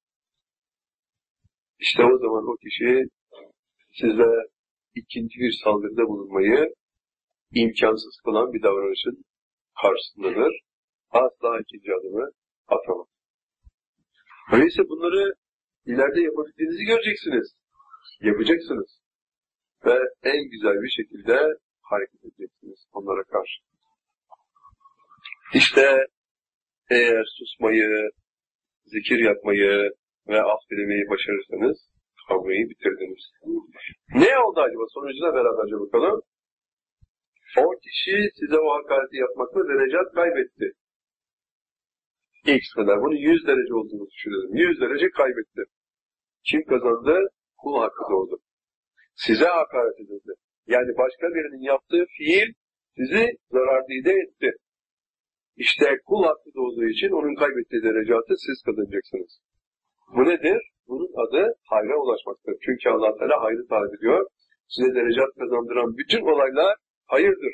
İşte o zaman o kişi size ikinci bir saldırıda bulunmayı imkansız kılan bir davranışın karşısındadır. Asla ikinci adımı atamaz. Öyleyse bunları ileride yapabildiğinizi göreceksiniz. Yapacaksınız. Ve en güzel bir şekilde hareket edeceksiniz onlara karşı. İşte eğer susmayı, zikir yapmayı ve af dilemeyi başarırsanız kavgayı bitirdiniz. Ne oldu acaba? Sonucuna beraberce bakalım. O kişi size o hakareti yapmakla derecat kaybetti. X kadar. Bunun yüz derece olduğunu düşünelim. yüz derece kaybetti. Kim kazandı? Kul hakkı doğdu. Size hakaret edildi. Yani başka birinin yaptığı fiil sizi zarardide etti. İşte kul hakkı doğduğu için onun kaybettiği derecatı siz kazanacaksınız. Bu nedir? Bunun adı hayra ulaşmaktır. Çünkü Allah Teala hayrı talep ediyor. Size derecat kazandıran bütün olaylar hayırdır.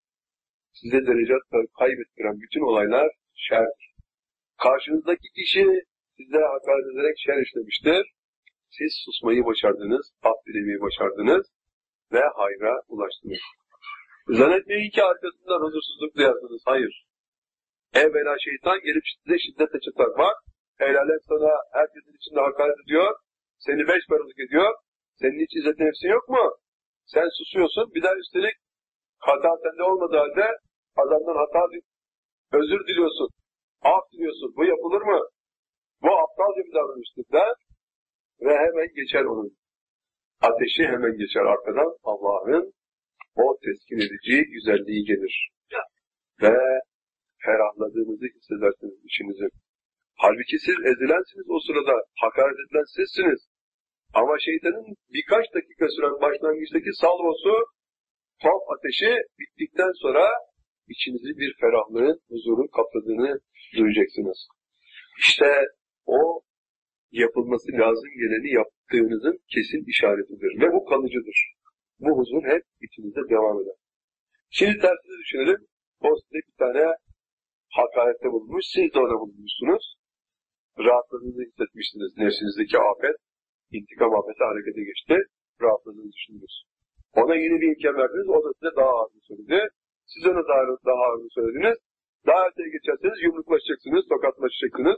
Size derecat kaybettiren bütün olaylar şerdir. Karşınızdaki kişi size hakaret ederek şer işlemiştir. Siz susmayı başardınız, af dilemeyi başardınız ve hayra ulaştınız. Zannetmeyin ki arkasından huzursuzluk duyarsınız. Hayır. Evvela şeytan gelip size şiddetle çıtar. Bak, el alem sana herkesin içinde hakaret ediyor, seni beş paralık ediyor, senin hiç izzet nefsin yok mu? Sen susuyorsun, bir daha üstelik hata sende olmadığı halde adamdan hata özür diliyorsun, af diliyorsun. Bu yapılır mı? Bu aptalca bir davranıştır der ve hemen geçer onun. Ateşi hemen geçer arkadan. Allah'ın o teskin edici güzelliği gelir. Ve ferahladığınızı hissedersiniz içinizi. Halbuki siz ezilensiniz o sırada. Hakaret edilen sizsiniz. Ama şeytanın birkaç dakika süren başlangıçtaki salvosu, top ateşi bittikten sonra içinizi bir ferahlığın, huzurun kapladığını duyacaksınız. İşte o yapılması lazım geleni yaptığınızın kesin işaretidir. Ve bu kalıcıdır. Bu huzur hep içinizde devam eder. Şimdi tersini düşünelim. O size bir tane hakarette bulunmuş, siz de ona bulunmuşsunuz. Rahatladığınızı hissetmişsiniz. Nefsinizdeki afet, intikam afeti harekete geçti. Rahatladığınızı düşündünüz. Ona yeni bir imkan verdiniz, o da size daha ağırını söyledi. Siz ona daha, daha ağırını söylediniz. Daha öteye geçerseniz yumruklaşacaksınız, tokatlaşacaksınız.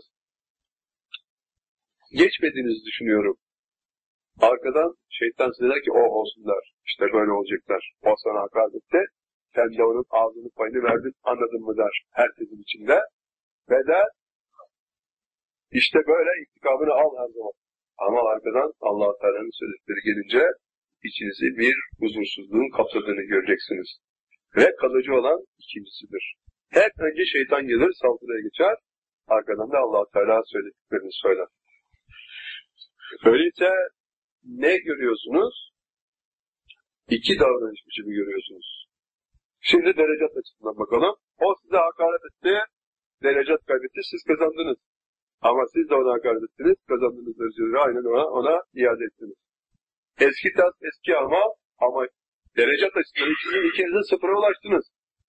Geçmediğinizi düşünüyorum. Arkadan şeytan size der ki, o olsunlar, işte böyle olacaklar. O sana hakaret etti. Sen de onun ağzını payını verdin, anladın mı der herkesin içinde. Ve der, işte böyle intikamını al her zaman. Ama arkadan Allah-u Teala'nın söyledikleri gelince içinizi bir huzursuzluğun kapsadığını göreceksiniz. Ve kalıcı olan ikincisidir. Hep önce şeytan gelir, saldırıya geçer. Arkadan da Allah-u Teala söylediklerini söyler. Öyleyse ne görüyorsunuz? İki davranış biçimi görüyorsunuz. Şimdi derecat açısından bakalım. O size hakaret etti, derecat kaybetti, siz kazandınız. Ama siz de ona hakaret ettiniz, kazandığınız dereceleri aynen ona, ona iade ettiniz. Eski tas, eski ama, ama derecat açısından sizin ikiniz de sıfıra ulaştınız.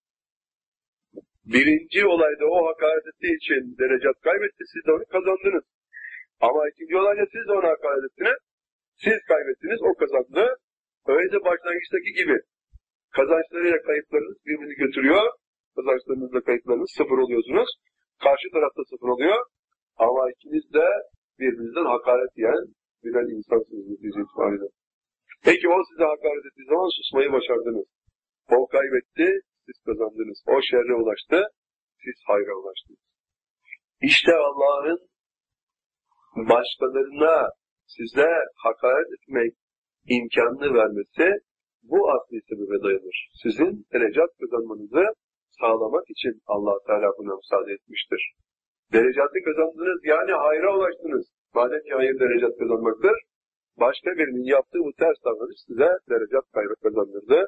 Birinci olayda o hakaret ettiği için derecat kaybetti, siz de onu kazandınız. Ama ikinci olayda siz de ona hakaret ettiniz, siz kaybettiniz, o kazandı. Öyleyse başlangıçtaki gibi kazançlarıyla kayıplarınız birbirini götürüyor. Kazançlarınızla kayıplarınız sıfır oluyorsunuz. Karşı tarafta sıfır oluyor. Ama ikiniz de birbirinizden hakaret yiyen birer insansınız netice itibariyle. Peki o size hakaret ettiği zaman susmayı başardınız. O kaybetti, siz kazandınız. O şerre ulaştı, siz hayra ulaştınız. İşte Allah'ın başkalarına size hakaret etmek imkanını vermesi bu asli sebebe dayanır. Sizin derecat kazanmanızı sağlamak için Allah Teala buna müsaade etmiştir. Derecatı kazandınız, yani hayra ulaştınız. Madem ki hayır derecat kazanmaktır, başka birinin yaptığı bu ters davranış size derecat kaybı kazandırdı.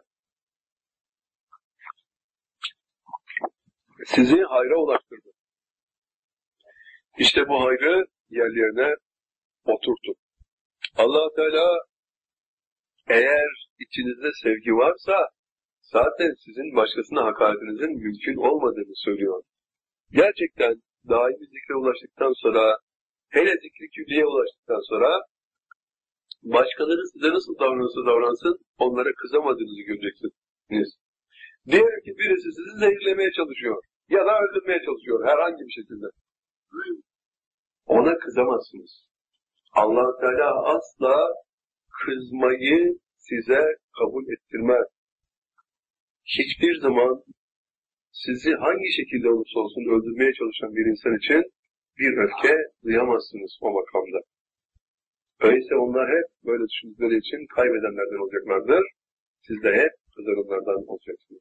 Sizi hayra ulaştırdı. İşte bu hayrı yerlerine oturtun. Allah Teala eğer içinizde sevgi varsa zaten sizin başkasına hakaretinizin mümkün olmadığını söylüyor. Gerçekten daimi zikre ulaştıktan sonra, hele zikri külliye ulaştıktan sonra başkaları size nasıl davranırsa davransın onlara kızamadığınızı göreceksiniz. Diyelim ki birisi sizi zehirlemeye çalışıyor ya da öldürmeye çalışıyor herhangi bir şekilde. Ona kızamazsınız. Allah Teala asla kızmayı size kabul ettirmez. Hiçbir zaman sizi hangi şekilde olursa olsun öldürmeye çalışan bir insan için bir öfke duyamazsınız o makamda. Öyleyse onlar hep böyle düşündükleri için kaybedenlerden olacaklardır. Siz de hep kazananlardan olacaksınız.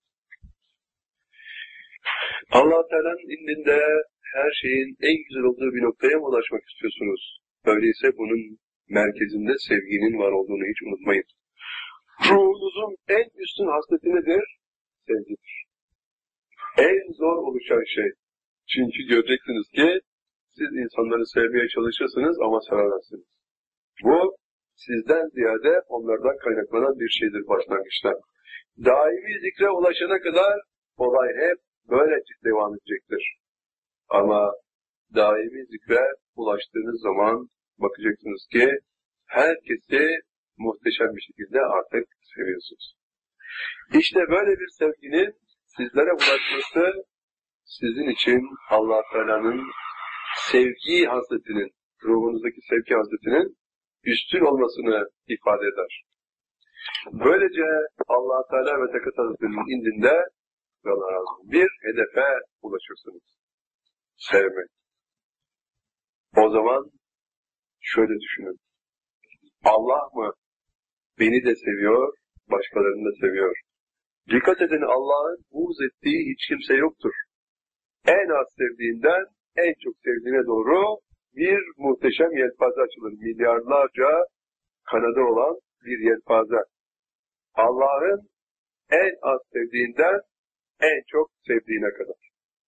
Allah Teala'nın indinde her şeyin en güzel olduğu bir noktaya mı ulaşmak istiyorsunuz? Öyleyse bunun merkezinde sevginin var olduğunu hiç unutmayın. Ruhunuzun en üstün hasleti nedir? Sevgidir. En zor oluşan şey. Çünkü göreceksiniz ki siz insanları sevmeye çalışırsınız ama sevemezsiniz. Bu sizden ziyade onlardan kaynaklanan bir şeydir başlangıçta. Daimi zikre ulaşana kadar olay hep böyle devam edecektir. Ama daimi zikre ulaştığınız zaman bakacaksınız ki herkesi muhteşem bir şekilde artık seviyorsunuz. İşte böyle bir sevginin sizlere ulaşması sizin için Allah Teala'nın sevgi hasretinin, ruhunuzdaki sevgi hasretinin üstün olmasını ifade eder. Böylece Allah Teala ve Tekat Hazretleri'nin indinde bir hedefe ulaşırsınız. Sevmek. O zaman şöyle düşünün. Allah mı beni de seviyor, başkalarını da seviyor. Dikkat edin, Allah'ın buğz ettiği hiç kimse yoktur. En az sevdiğinden en çok sevdiğine doğru bir muhteşem yelpaze açılır. Milyarlarca kanadı olan bir yelpaze. Allah'ın en az sevdiğinden en çok sevdiğine kadar.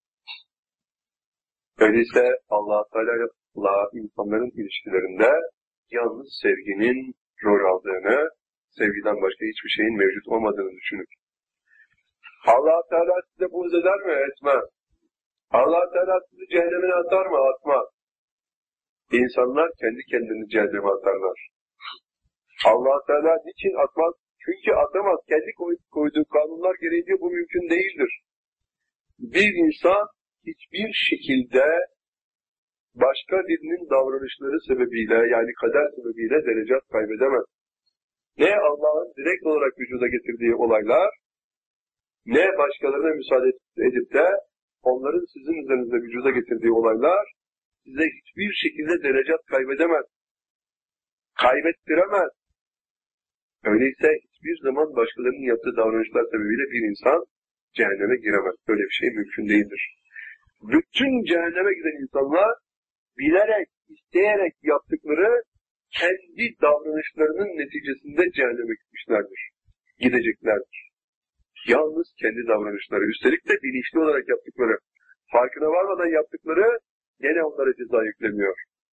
Öyleyse Allah Teala'la insanların ilişkilerinde yalnız sevginin rol aldığını, sevgiden başka hiçbir şeyin mevcut olmadığını düşünün. Allah Teala size buğz eder mi? Etmez. Allah Teala sizi cehenneme atar mı? Atmaz. İnsanlar kendi kendini cehenneme atarlar. Allah Teala niçin atmaz? Çünkü atamaz. Kendi koyduğu kanunlar gereğince bu mümkün değildir. Bir insan hiçbir şekilde başka birinin davranışları sebebiyle, yani kader sebebiyle derecat kaybedemez. Ne Allah'ın direkt olarak vücuda getirdiği olaylar, ne başkalarına müsaade edip de onların sizin üzerinizde vücuda getirdiği olaylar size hiçbir şekilde derecat kaybedemez. Kaybettiremez. Öyleyse hiçbir zaman başkalarının yaptığı davranışlar sebebiyle bir insan cehenneme giremez. Böyle bir şey mümkün değildir. Bütün cehenneme giden insanlar bilerek, isteyerek yaptıkları kendi davranışlarının neticesinde cehenneme gitmişlerdir. Gideceklerdir. Yalnız kendi davranışları, üstelik de bilinçli olarak yaptıkları, farkına varmadan yaptıkları gene onlara ceza yüklemiyor.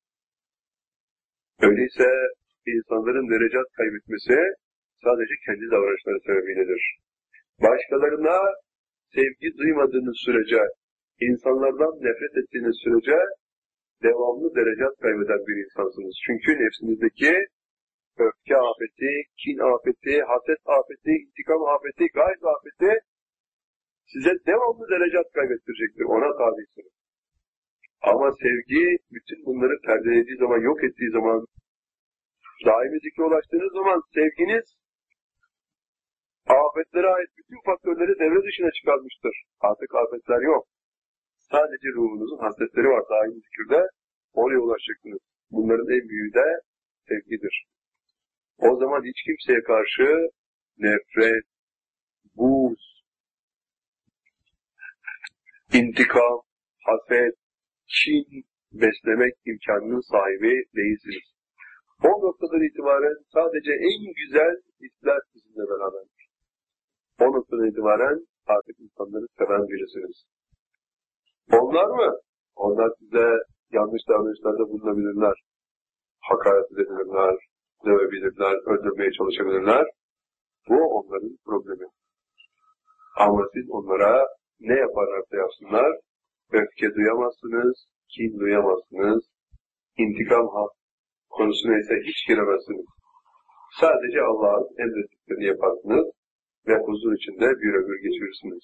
Öyleyse insanların derecat kaybetmesi sadece kendi davranışları sebebiyledir. Başkalarına sevgi duymadığınız sürece, insanlardan nefret ettiğiniz sürece devamlı derecat kaybeden bir insansınız. Çünkü nefsinizdeki öfke afeti, kin afeti, haset afeti, intikam afeti, gayz afeti size devamlı derecat kaybettirecektir. Ona tabisiniz. Ama sevgi bütün bunları perdelediği zaman, yok ettiği zaman, daimi zikre ulaştığınız zaman sevginiz afetlere ait bütün faktörleri devre dışına çıkarmıştır. Artık afetler yok. Sadece ruhunuzun hasletleri var daimi zikirde. Oraya ulaşacaksınız. Bunların en büyüğü de sevgidir. O zaman hiç kimseye karşı nefret, buğz, intikam, haset, kin, beslemek imkanının sahibi değilsiniz. O noktadan itibaren sadece en güzel hisler sizinle beraberdir. O noktadan itibaren artık insanları seven birisiniz. Onlar mı? Onlar size yanlış davranışlarda bulunabilirler. Hakaret edebilirler, dövebilirler, öldürmeye çalışabilirler. Bu onların problemi. Ama siz onlara ne yaparlarsa yapsınlar, öfke duyamazsınız, kin duyamazsınız, intikam konusuna ise hiç giremezsiniz. Sadece Allah'ın emrettiklerini yaparsınız ve huzur içinde bir ömür geçirirsiniz.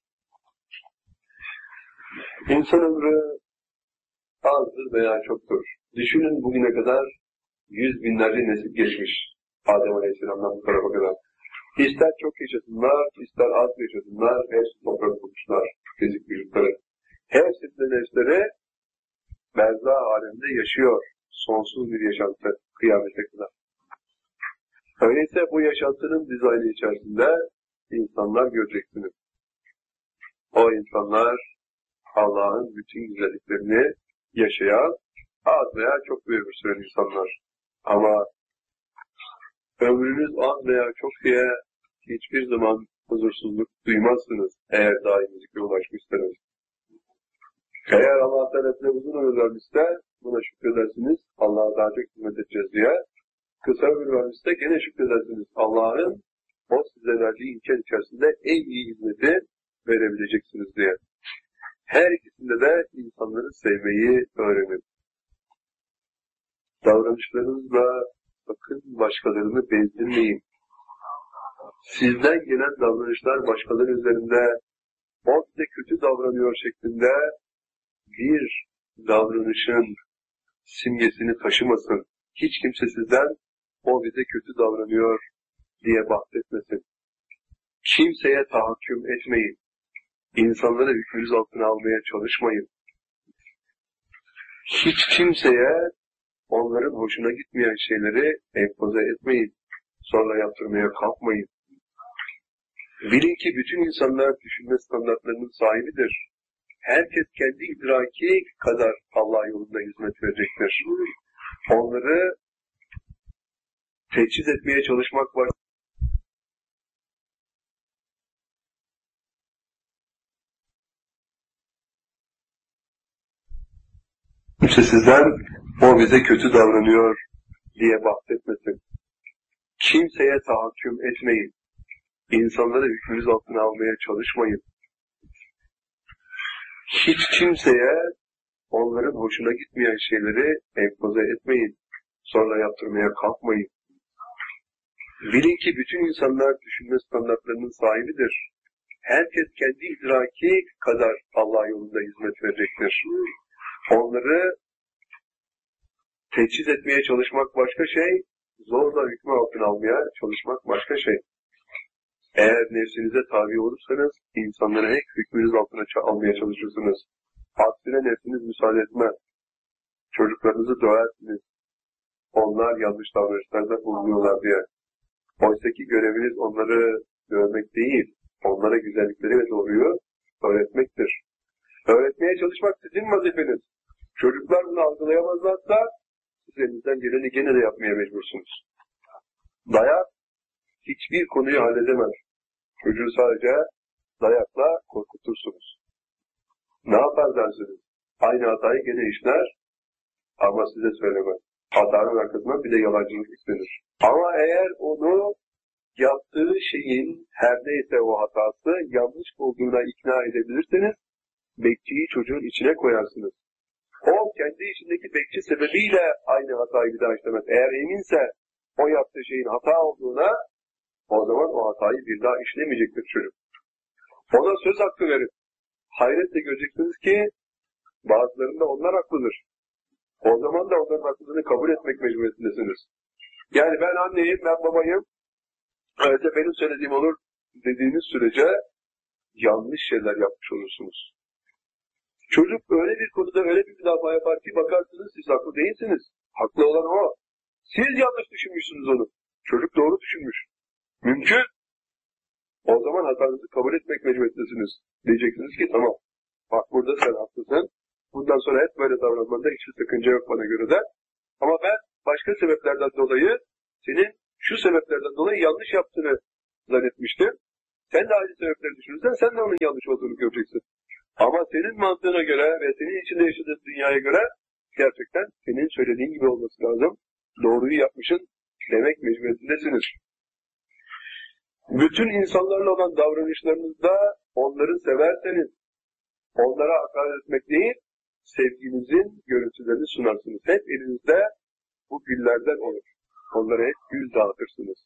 İnsan ömrü azdır veya çoktur. Düşünün bugüne kadar yüz binlerce nesil geçmiş. Adem Aleyhisselam'dan bu tarafa kadar. İster çok yaşasınlar, ister az yaşasınlar, hepsi toprak bulmuşlar, fizik vücutları. Hepsinin nefsleri berzah aleminde yaşıyor. Sonsuz bir yaşantı kıyamete kadar. Öyleyse bu yaşantının dizaynı içerisinde insanlar göreceksiniz. O insanlar Allah'ın bütün güzelliklerini yaşayan az veya çok bir ömür süren insanlar. Ama ömrünüz az veya çok diye hiçbir zaman huzursuzluk duymazsınız eğer daimi zikre ulaşmışsanız. Eğer Allah tarafına uzun ömür vermişse buna şükredersiniz. Allah'a daha çok hizmet edeceğiz diye. Kısa ömür vermişse gene şükredersiniz. Allah'ın o size verdiği imkan içerisinde en iyi hizmeti verebileceksiniz diye. Her ikisinde de insanları sevmeyi öğrenin. Davranışlarınızla sakın başkalarını bezdirmeyin. Sizden gelen davranışlar başkaları üzerinde o size kötü davranıyor şeklinde bir davranışın simgesini taşımasın. Hiç kimse sizden o bize kötü davranıyor diye bahsetmesin. Kimseye tahakküm etmeyin. İnsanları hükmünüz altına almaya çalışmayın. Hiç kimseye onların hoşuna gitmeyen şeyleri empoze etmeyin. Sonra yaptırmaya kalkmayın. Bilin ki bütün insanlar düşünme standartlarının sahibidir. Herkes kendi idraki kadar Allah yolunda hizmet verecektir. Onları teçhiz etmeye çalışmak var. Kimse sizden o bize kötü davranıyor diye bahsetmesin. Kimseye tahakküm etmeyin. İnsanları hükmünüz altına almaya çalışmayın. Hiç kimseye onların hoşuna gitmeyen şeyleri empoze etmeyin. Sonra yaptırmaya kalkmayın. Bilin ki bütün insanlar düşünme standartlarının sahibidir. Herkes kendi idraki kadar Allah yolunda hizmet verecektir. Onları teçhiz etmeye çalışmak başka şey, zorla hükmü altına almaya çalışmak başka şey. Eğer nefsinize tabi olursanız, insanları hep hükmünüz altına almaya çalışırsınız. Aksine nefsiniz müsaade etmez. Çocuklarınızı döversiniz. Onlar yanlış davranışlarda bulunuyorlar diye. Oysa ki göreviniz onları dövmek değil, onlara güzellikleri ve doğruyu öğretmektir. Öğretmeye çalışmak sizin vazifeniz. Çocuklar bunu algılayamazlarsa, siz elinizden geleni gene de yapmaya mecbursunuz. Dayak hiçbir konuyu halledemez. Çocuğu sadece dayakla korkutursunuz. Ne yapar dersiniz? Aynı hatayı gene işler ama size söylemez. Hatanın arkasından bir de yalancılık istenir. Ama eğer onu yaptığı şeyin her neyse o hatası yanlış olduğuna ikna edebilirseniz bekçiyi çocuğun içine koyarsınız. O kendi içindeki bekçi sebebiyle aynı hatayı bir daha işlemez. Eğer eminse o yaptığı şeyin hata olduğuna, o zaman o hatayı bir daha işlemeyecektir çocuk. Ona söz hakkı verin. Hayretle göreceksiniz ki bazılarında onlar haklıdır. O zaman da onların haklılığını kabul etmek mecburiyetindesiniz. Yani ben anneyim, ben babayım, öyleyse benim söylediğim olur dediğiniz sürece yanlış şeyler yapmış olursunuz. Çocuk öyle bir konuda öyle bir müdafaa yapar ki bakarsınız siz haklı değilsiniz. Haklı olan o. Siz yanlış düşünmüşsünüz onu. Çocuk doğru düşünmüş. Mümkün. O zaman hatanızı kabul etmek mecburiyetindesiniz. Diyeceksiniz ki tamam. Bak burada sen haklısın. Bundan sonra hep böyle davranmanda hiçbir sakınca yok bana göre de. Ama ben başka sebeplerden dolayı senin şu sebeplerden dolayı yanlış yaptığını zannetmiştim. Sen de aynı sebepleri düşünürsen sen de onun yanlış olduğunu göreceksin. Ama senin mantığına göre ve senin içinde yaşadığın dünyaya göre gerçekten senin söylediğin gibi olması lazım. Doğruyu yapmışsın demek mecburiyetindesiniz. Bütün insanlarla olan davranışlarınızda onları severseniz, onlara hakaret etmek değil, sevginizin görüntülerini sunarsınız. Hep elinizde bu güllerden olur. Onlara hep gül dağıtırsınız.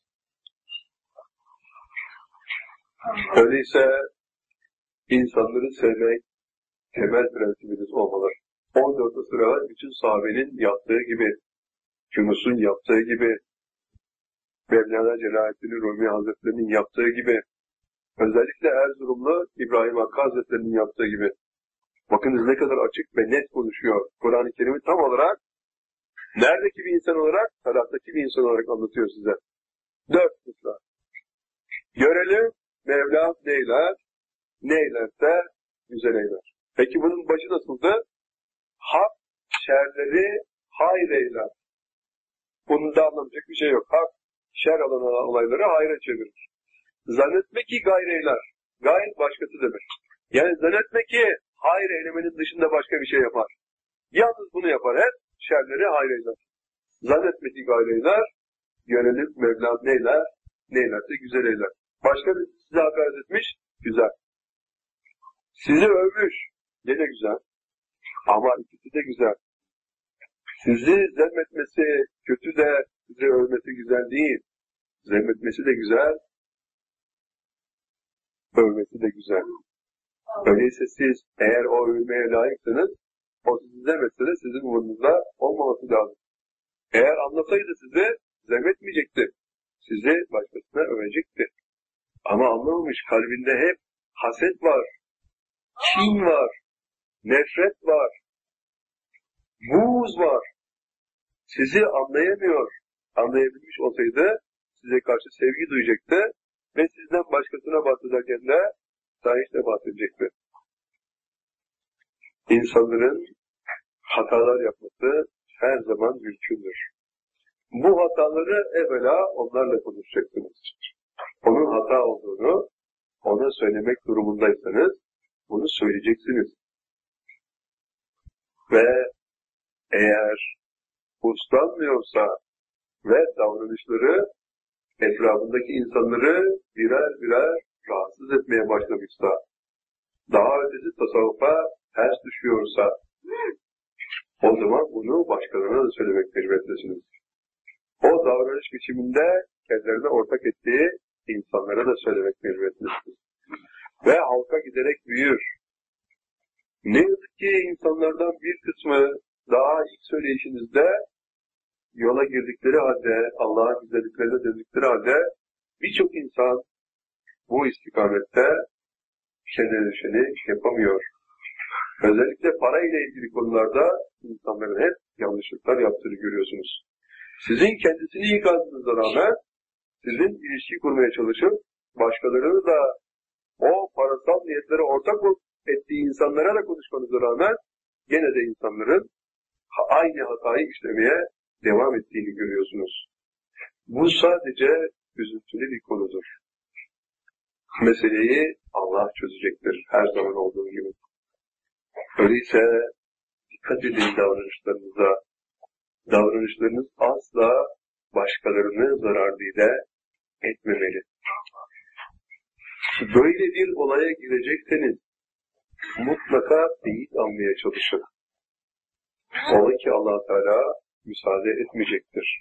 Öyleyse insanları sevmek temel prensibiniz olmalı. on dört asıra bütün sahabenin yaptığı gibi, Yunus'un yaptığı gibi, Mevlana Celaleddin Rumi Hazretleri'nin yaptığı gibi, özellikle Erzurumlu İbrahim Hakkı Hazretleri'nin yaptığı gibi. Bakınız ne kadar açık ve net konuşuyor. Kur'an-ı Kerim'i tam olarak, neredeki bir insan olarak, taraftaki bir insan olarak anlatıyor size. Dört mısra. Görelim, Mevla neyler, neylerse güzel eyler. Peki bunun başı nasıldı? Hak şerleri hayır eyler. Bunun da anlamayacak bir şey yok. Hak şer alan olayları hayra çevirir. Zannetme ki gayr eyler. Gayr başkası demek. Yani zannetme ki hayır eylemenin dışında başka bir şey yapar. Yalnız bunu yapar. Hep şerleri hayır eyler. Zannetme ki gayr eyler. Görelim Mevla neyler, neylerse güzel eyler. Başka bir size hakaret etmiş, güzel. Sizi övmüş, gene güzel. Ama ikisi de güzel. Sizi zemmetmesi kötü de sizi övmesi güzel değil. Zemmetmesi de güzel, övmesi de güzel. Öyleyse siz eğer o övmeye layıksınız, o sizi zemmetse de sizin umurunuzda olmaması lazım. Eğer anlasaydı sizi zemmetmeyecekti. Sizi başkasına övecekti. Ama anlamamış, kalbinde hep haset var, kin var, nefret var, buğz var. Sizi anlayamıyor. Anlayabilmiş olsaydı size karşı sevgi duyacaktı ve sizden başkasına bahsederken de sahişle bahsedecekti. İnsanların hatalar yapması her zaman mümkündür. Bu hataları evvela onlarla konuşacaksınız. Onun hata olduğunu ona söylemek durumundaysanız bunu söyleyeceksiniz. Ve eğer uslanmıyorsa ve davranışları etrafındaki insanları birer birer rahatsız etmeye başlamışsa, daha ötesi tasavvufa ters düşüyorsa, o zaman bunu başkalarına da söylemek mecburiyettesiniz. O davranış biçiminde kendilerine ortak ettiği insanlara da söylemek mecburiyettesiniz. Ve halka giderek büyür. Ne yazık ki insanlardan bir kısmı daha ilk söyleyişinizde yola girdikleri halde, Allah'ın güzelliklerine döndükleri halde birçok insan bu istikamette kendine düşeni yapamıyor. Özellikle parayla ilgili konularda insanların hep yanlışlıklar yaptığını görüyorsunuz. Sizin kendisini ikazınıza rağmen sizin ilişki kurmaya çalışıp başkalarını da o parasal niyetlere ortak ettiği insanlara da konuşmanıza rağmen gene de insanların aynı hatayı işlemeye devam ettiğini görüyorsunuz. Bu sadece üzüntülü bir konudur. Meseleyi Allah çözecektir her zaman olduğu gibi. Öyleyse dikkat edin davranışlarınıza. Davranışlarınız asla başkalarını zararıyla etmemeli. Böyle bir olaya girecekseniz mutlaka teyit almaya çalışın. Ola ki Allah Teala müsaade etmeyecektir.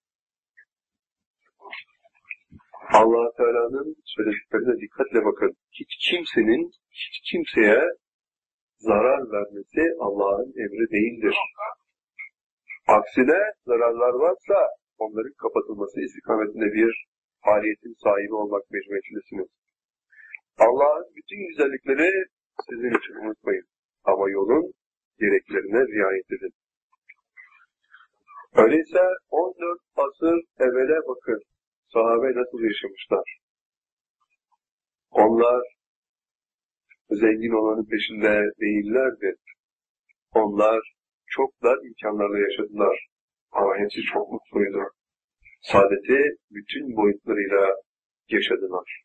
Allah Teala'nın söylediklerine dikkatle bakın. Hiç kimsenin hiç kimseye zarar vermesi Allah'ın emri değildir. Aksine zararlar varsa onların kapatılması istikametinde bir faaliyetin sahibi olmak mecburiyetindesiniz. Allah'ın bütün güzellikleri sizin için unutmayın. Ama yolun gereklerine riayet edin. Öyleyse on dört asır evvele bakın. Sahabe nasıl yaşamışlar? Onlar zengin olanın peşinde değillerdi. Onlar çok dar imkanlarla yaşadılar. Ama hepsi çok mutluydu. Saadeti bütün boyutlarıyla yaşadılar.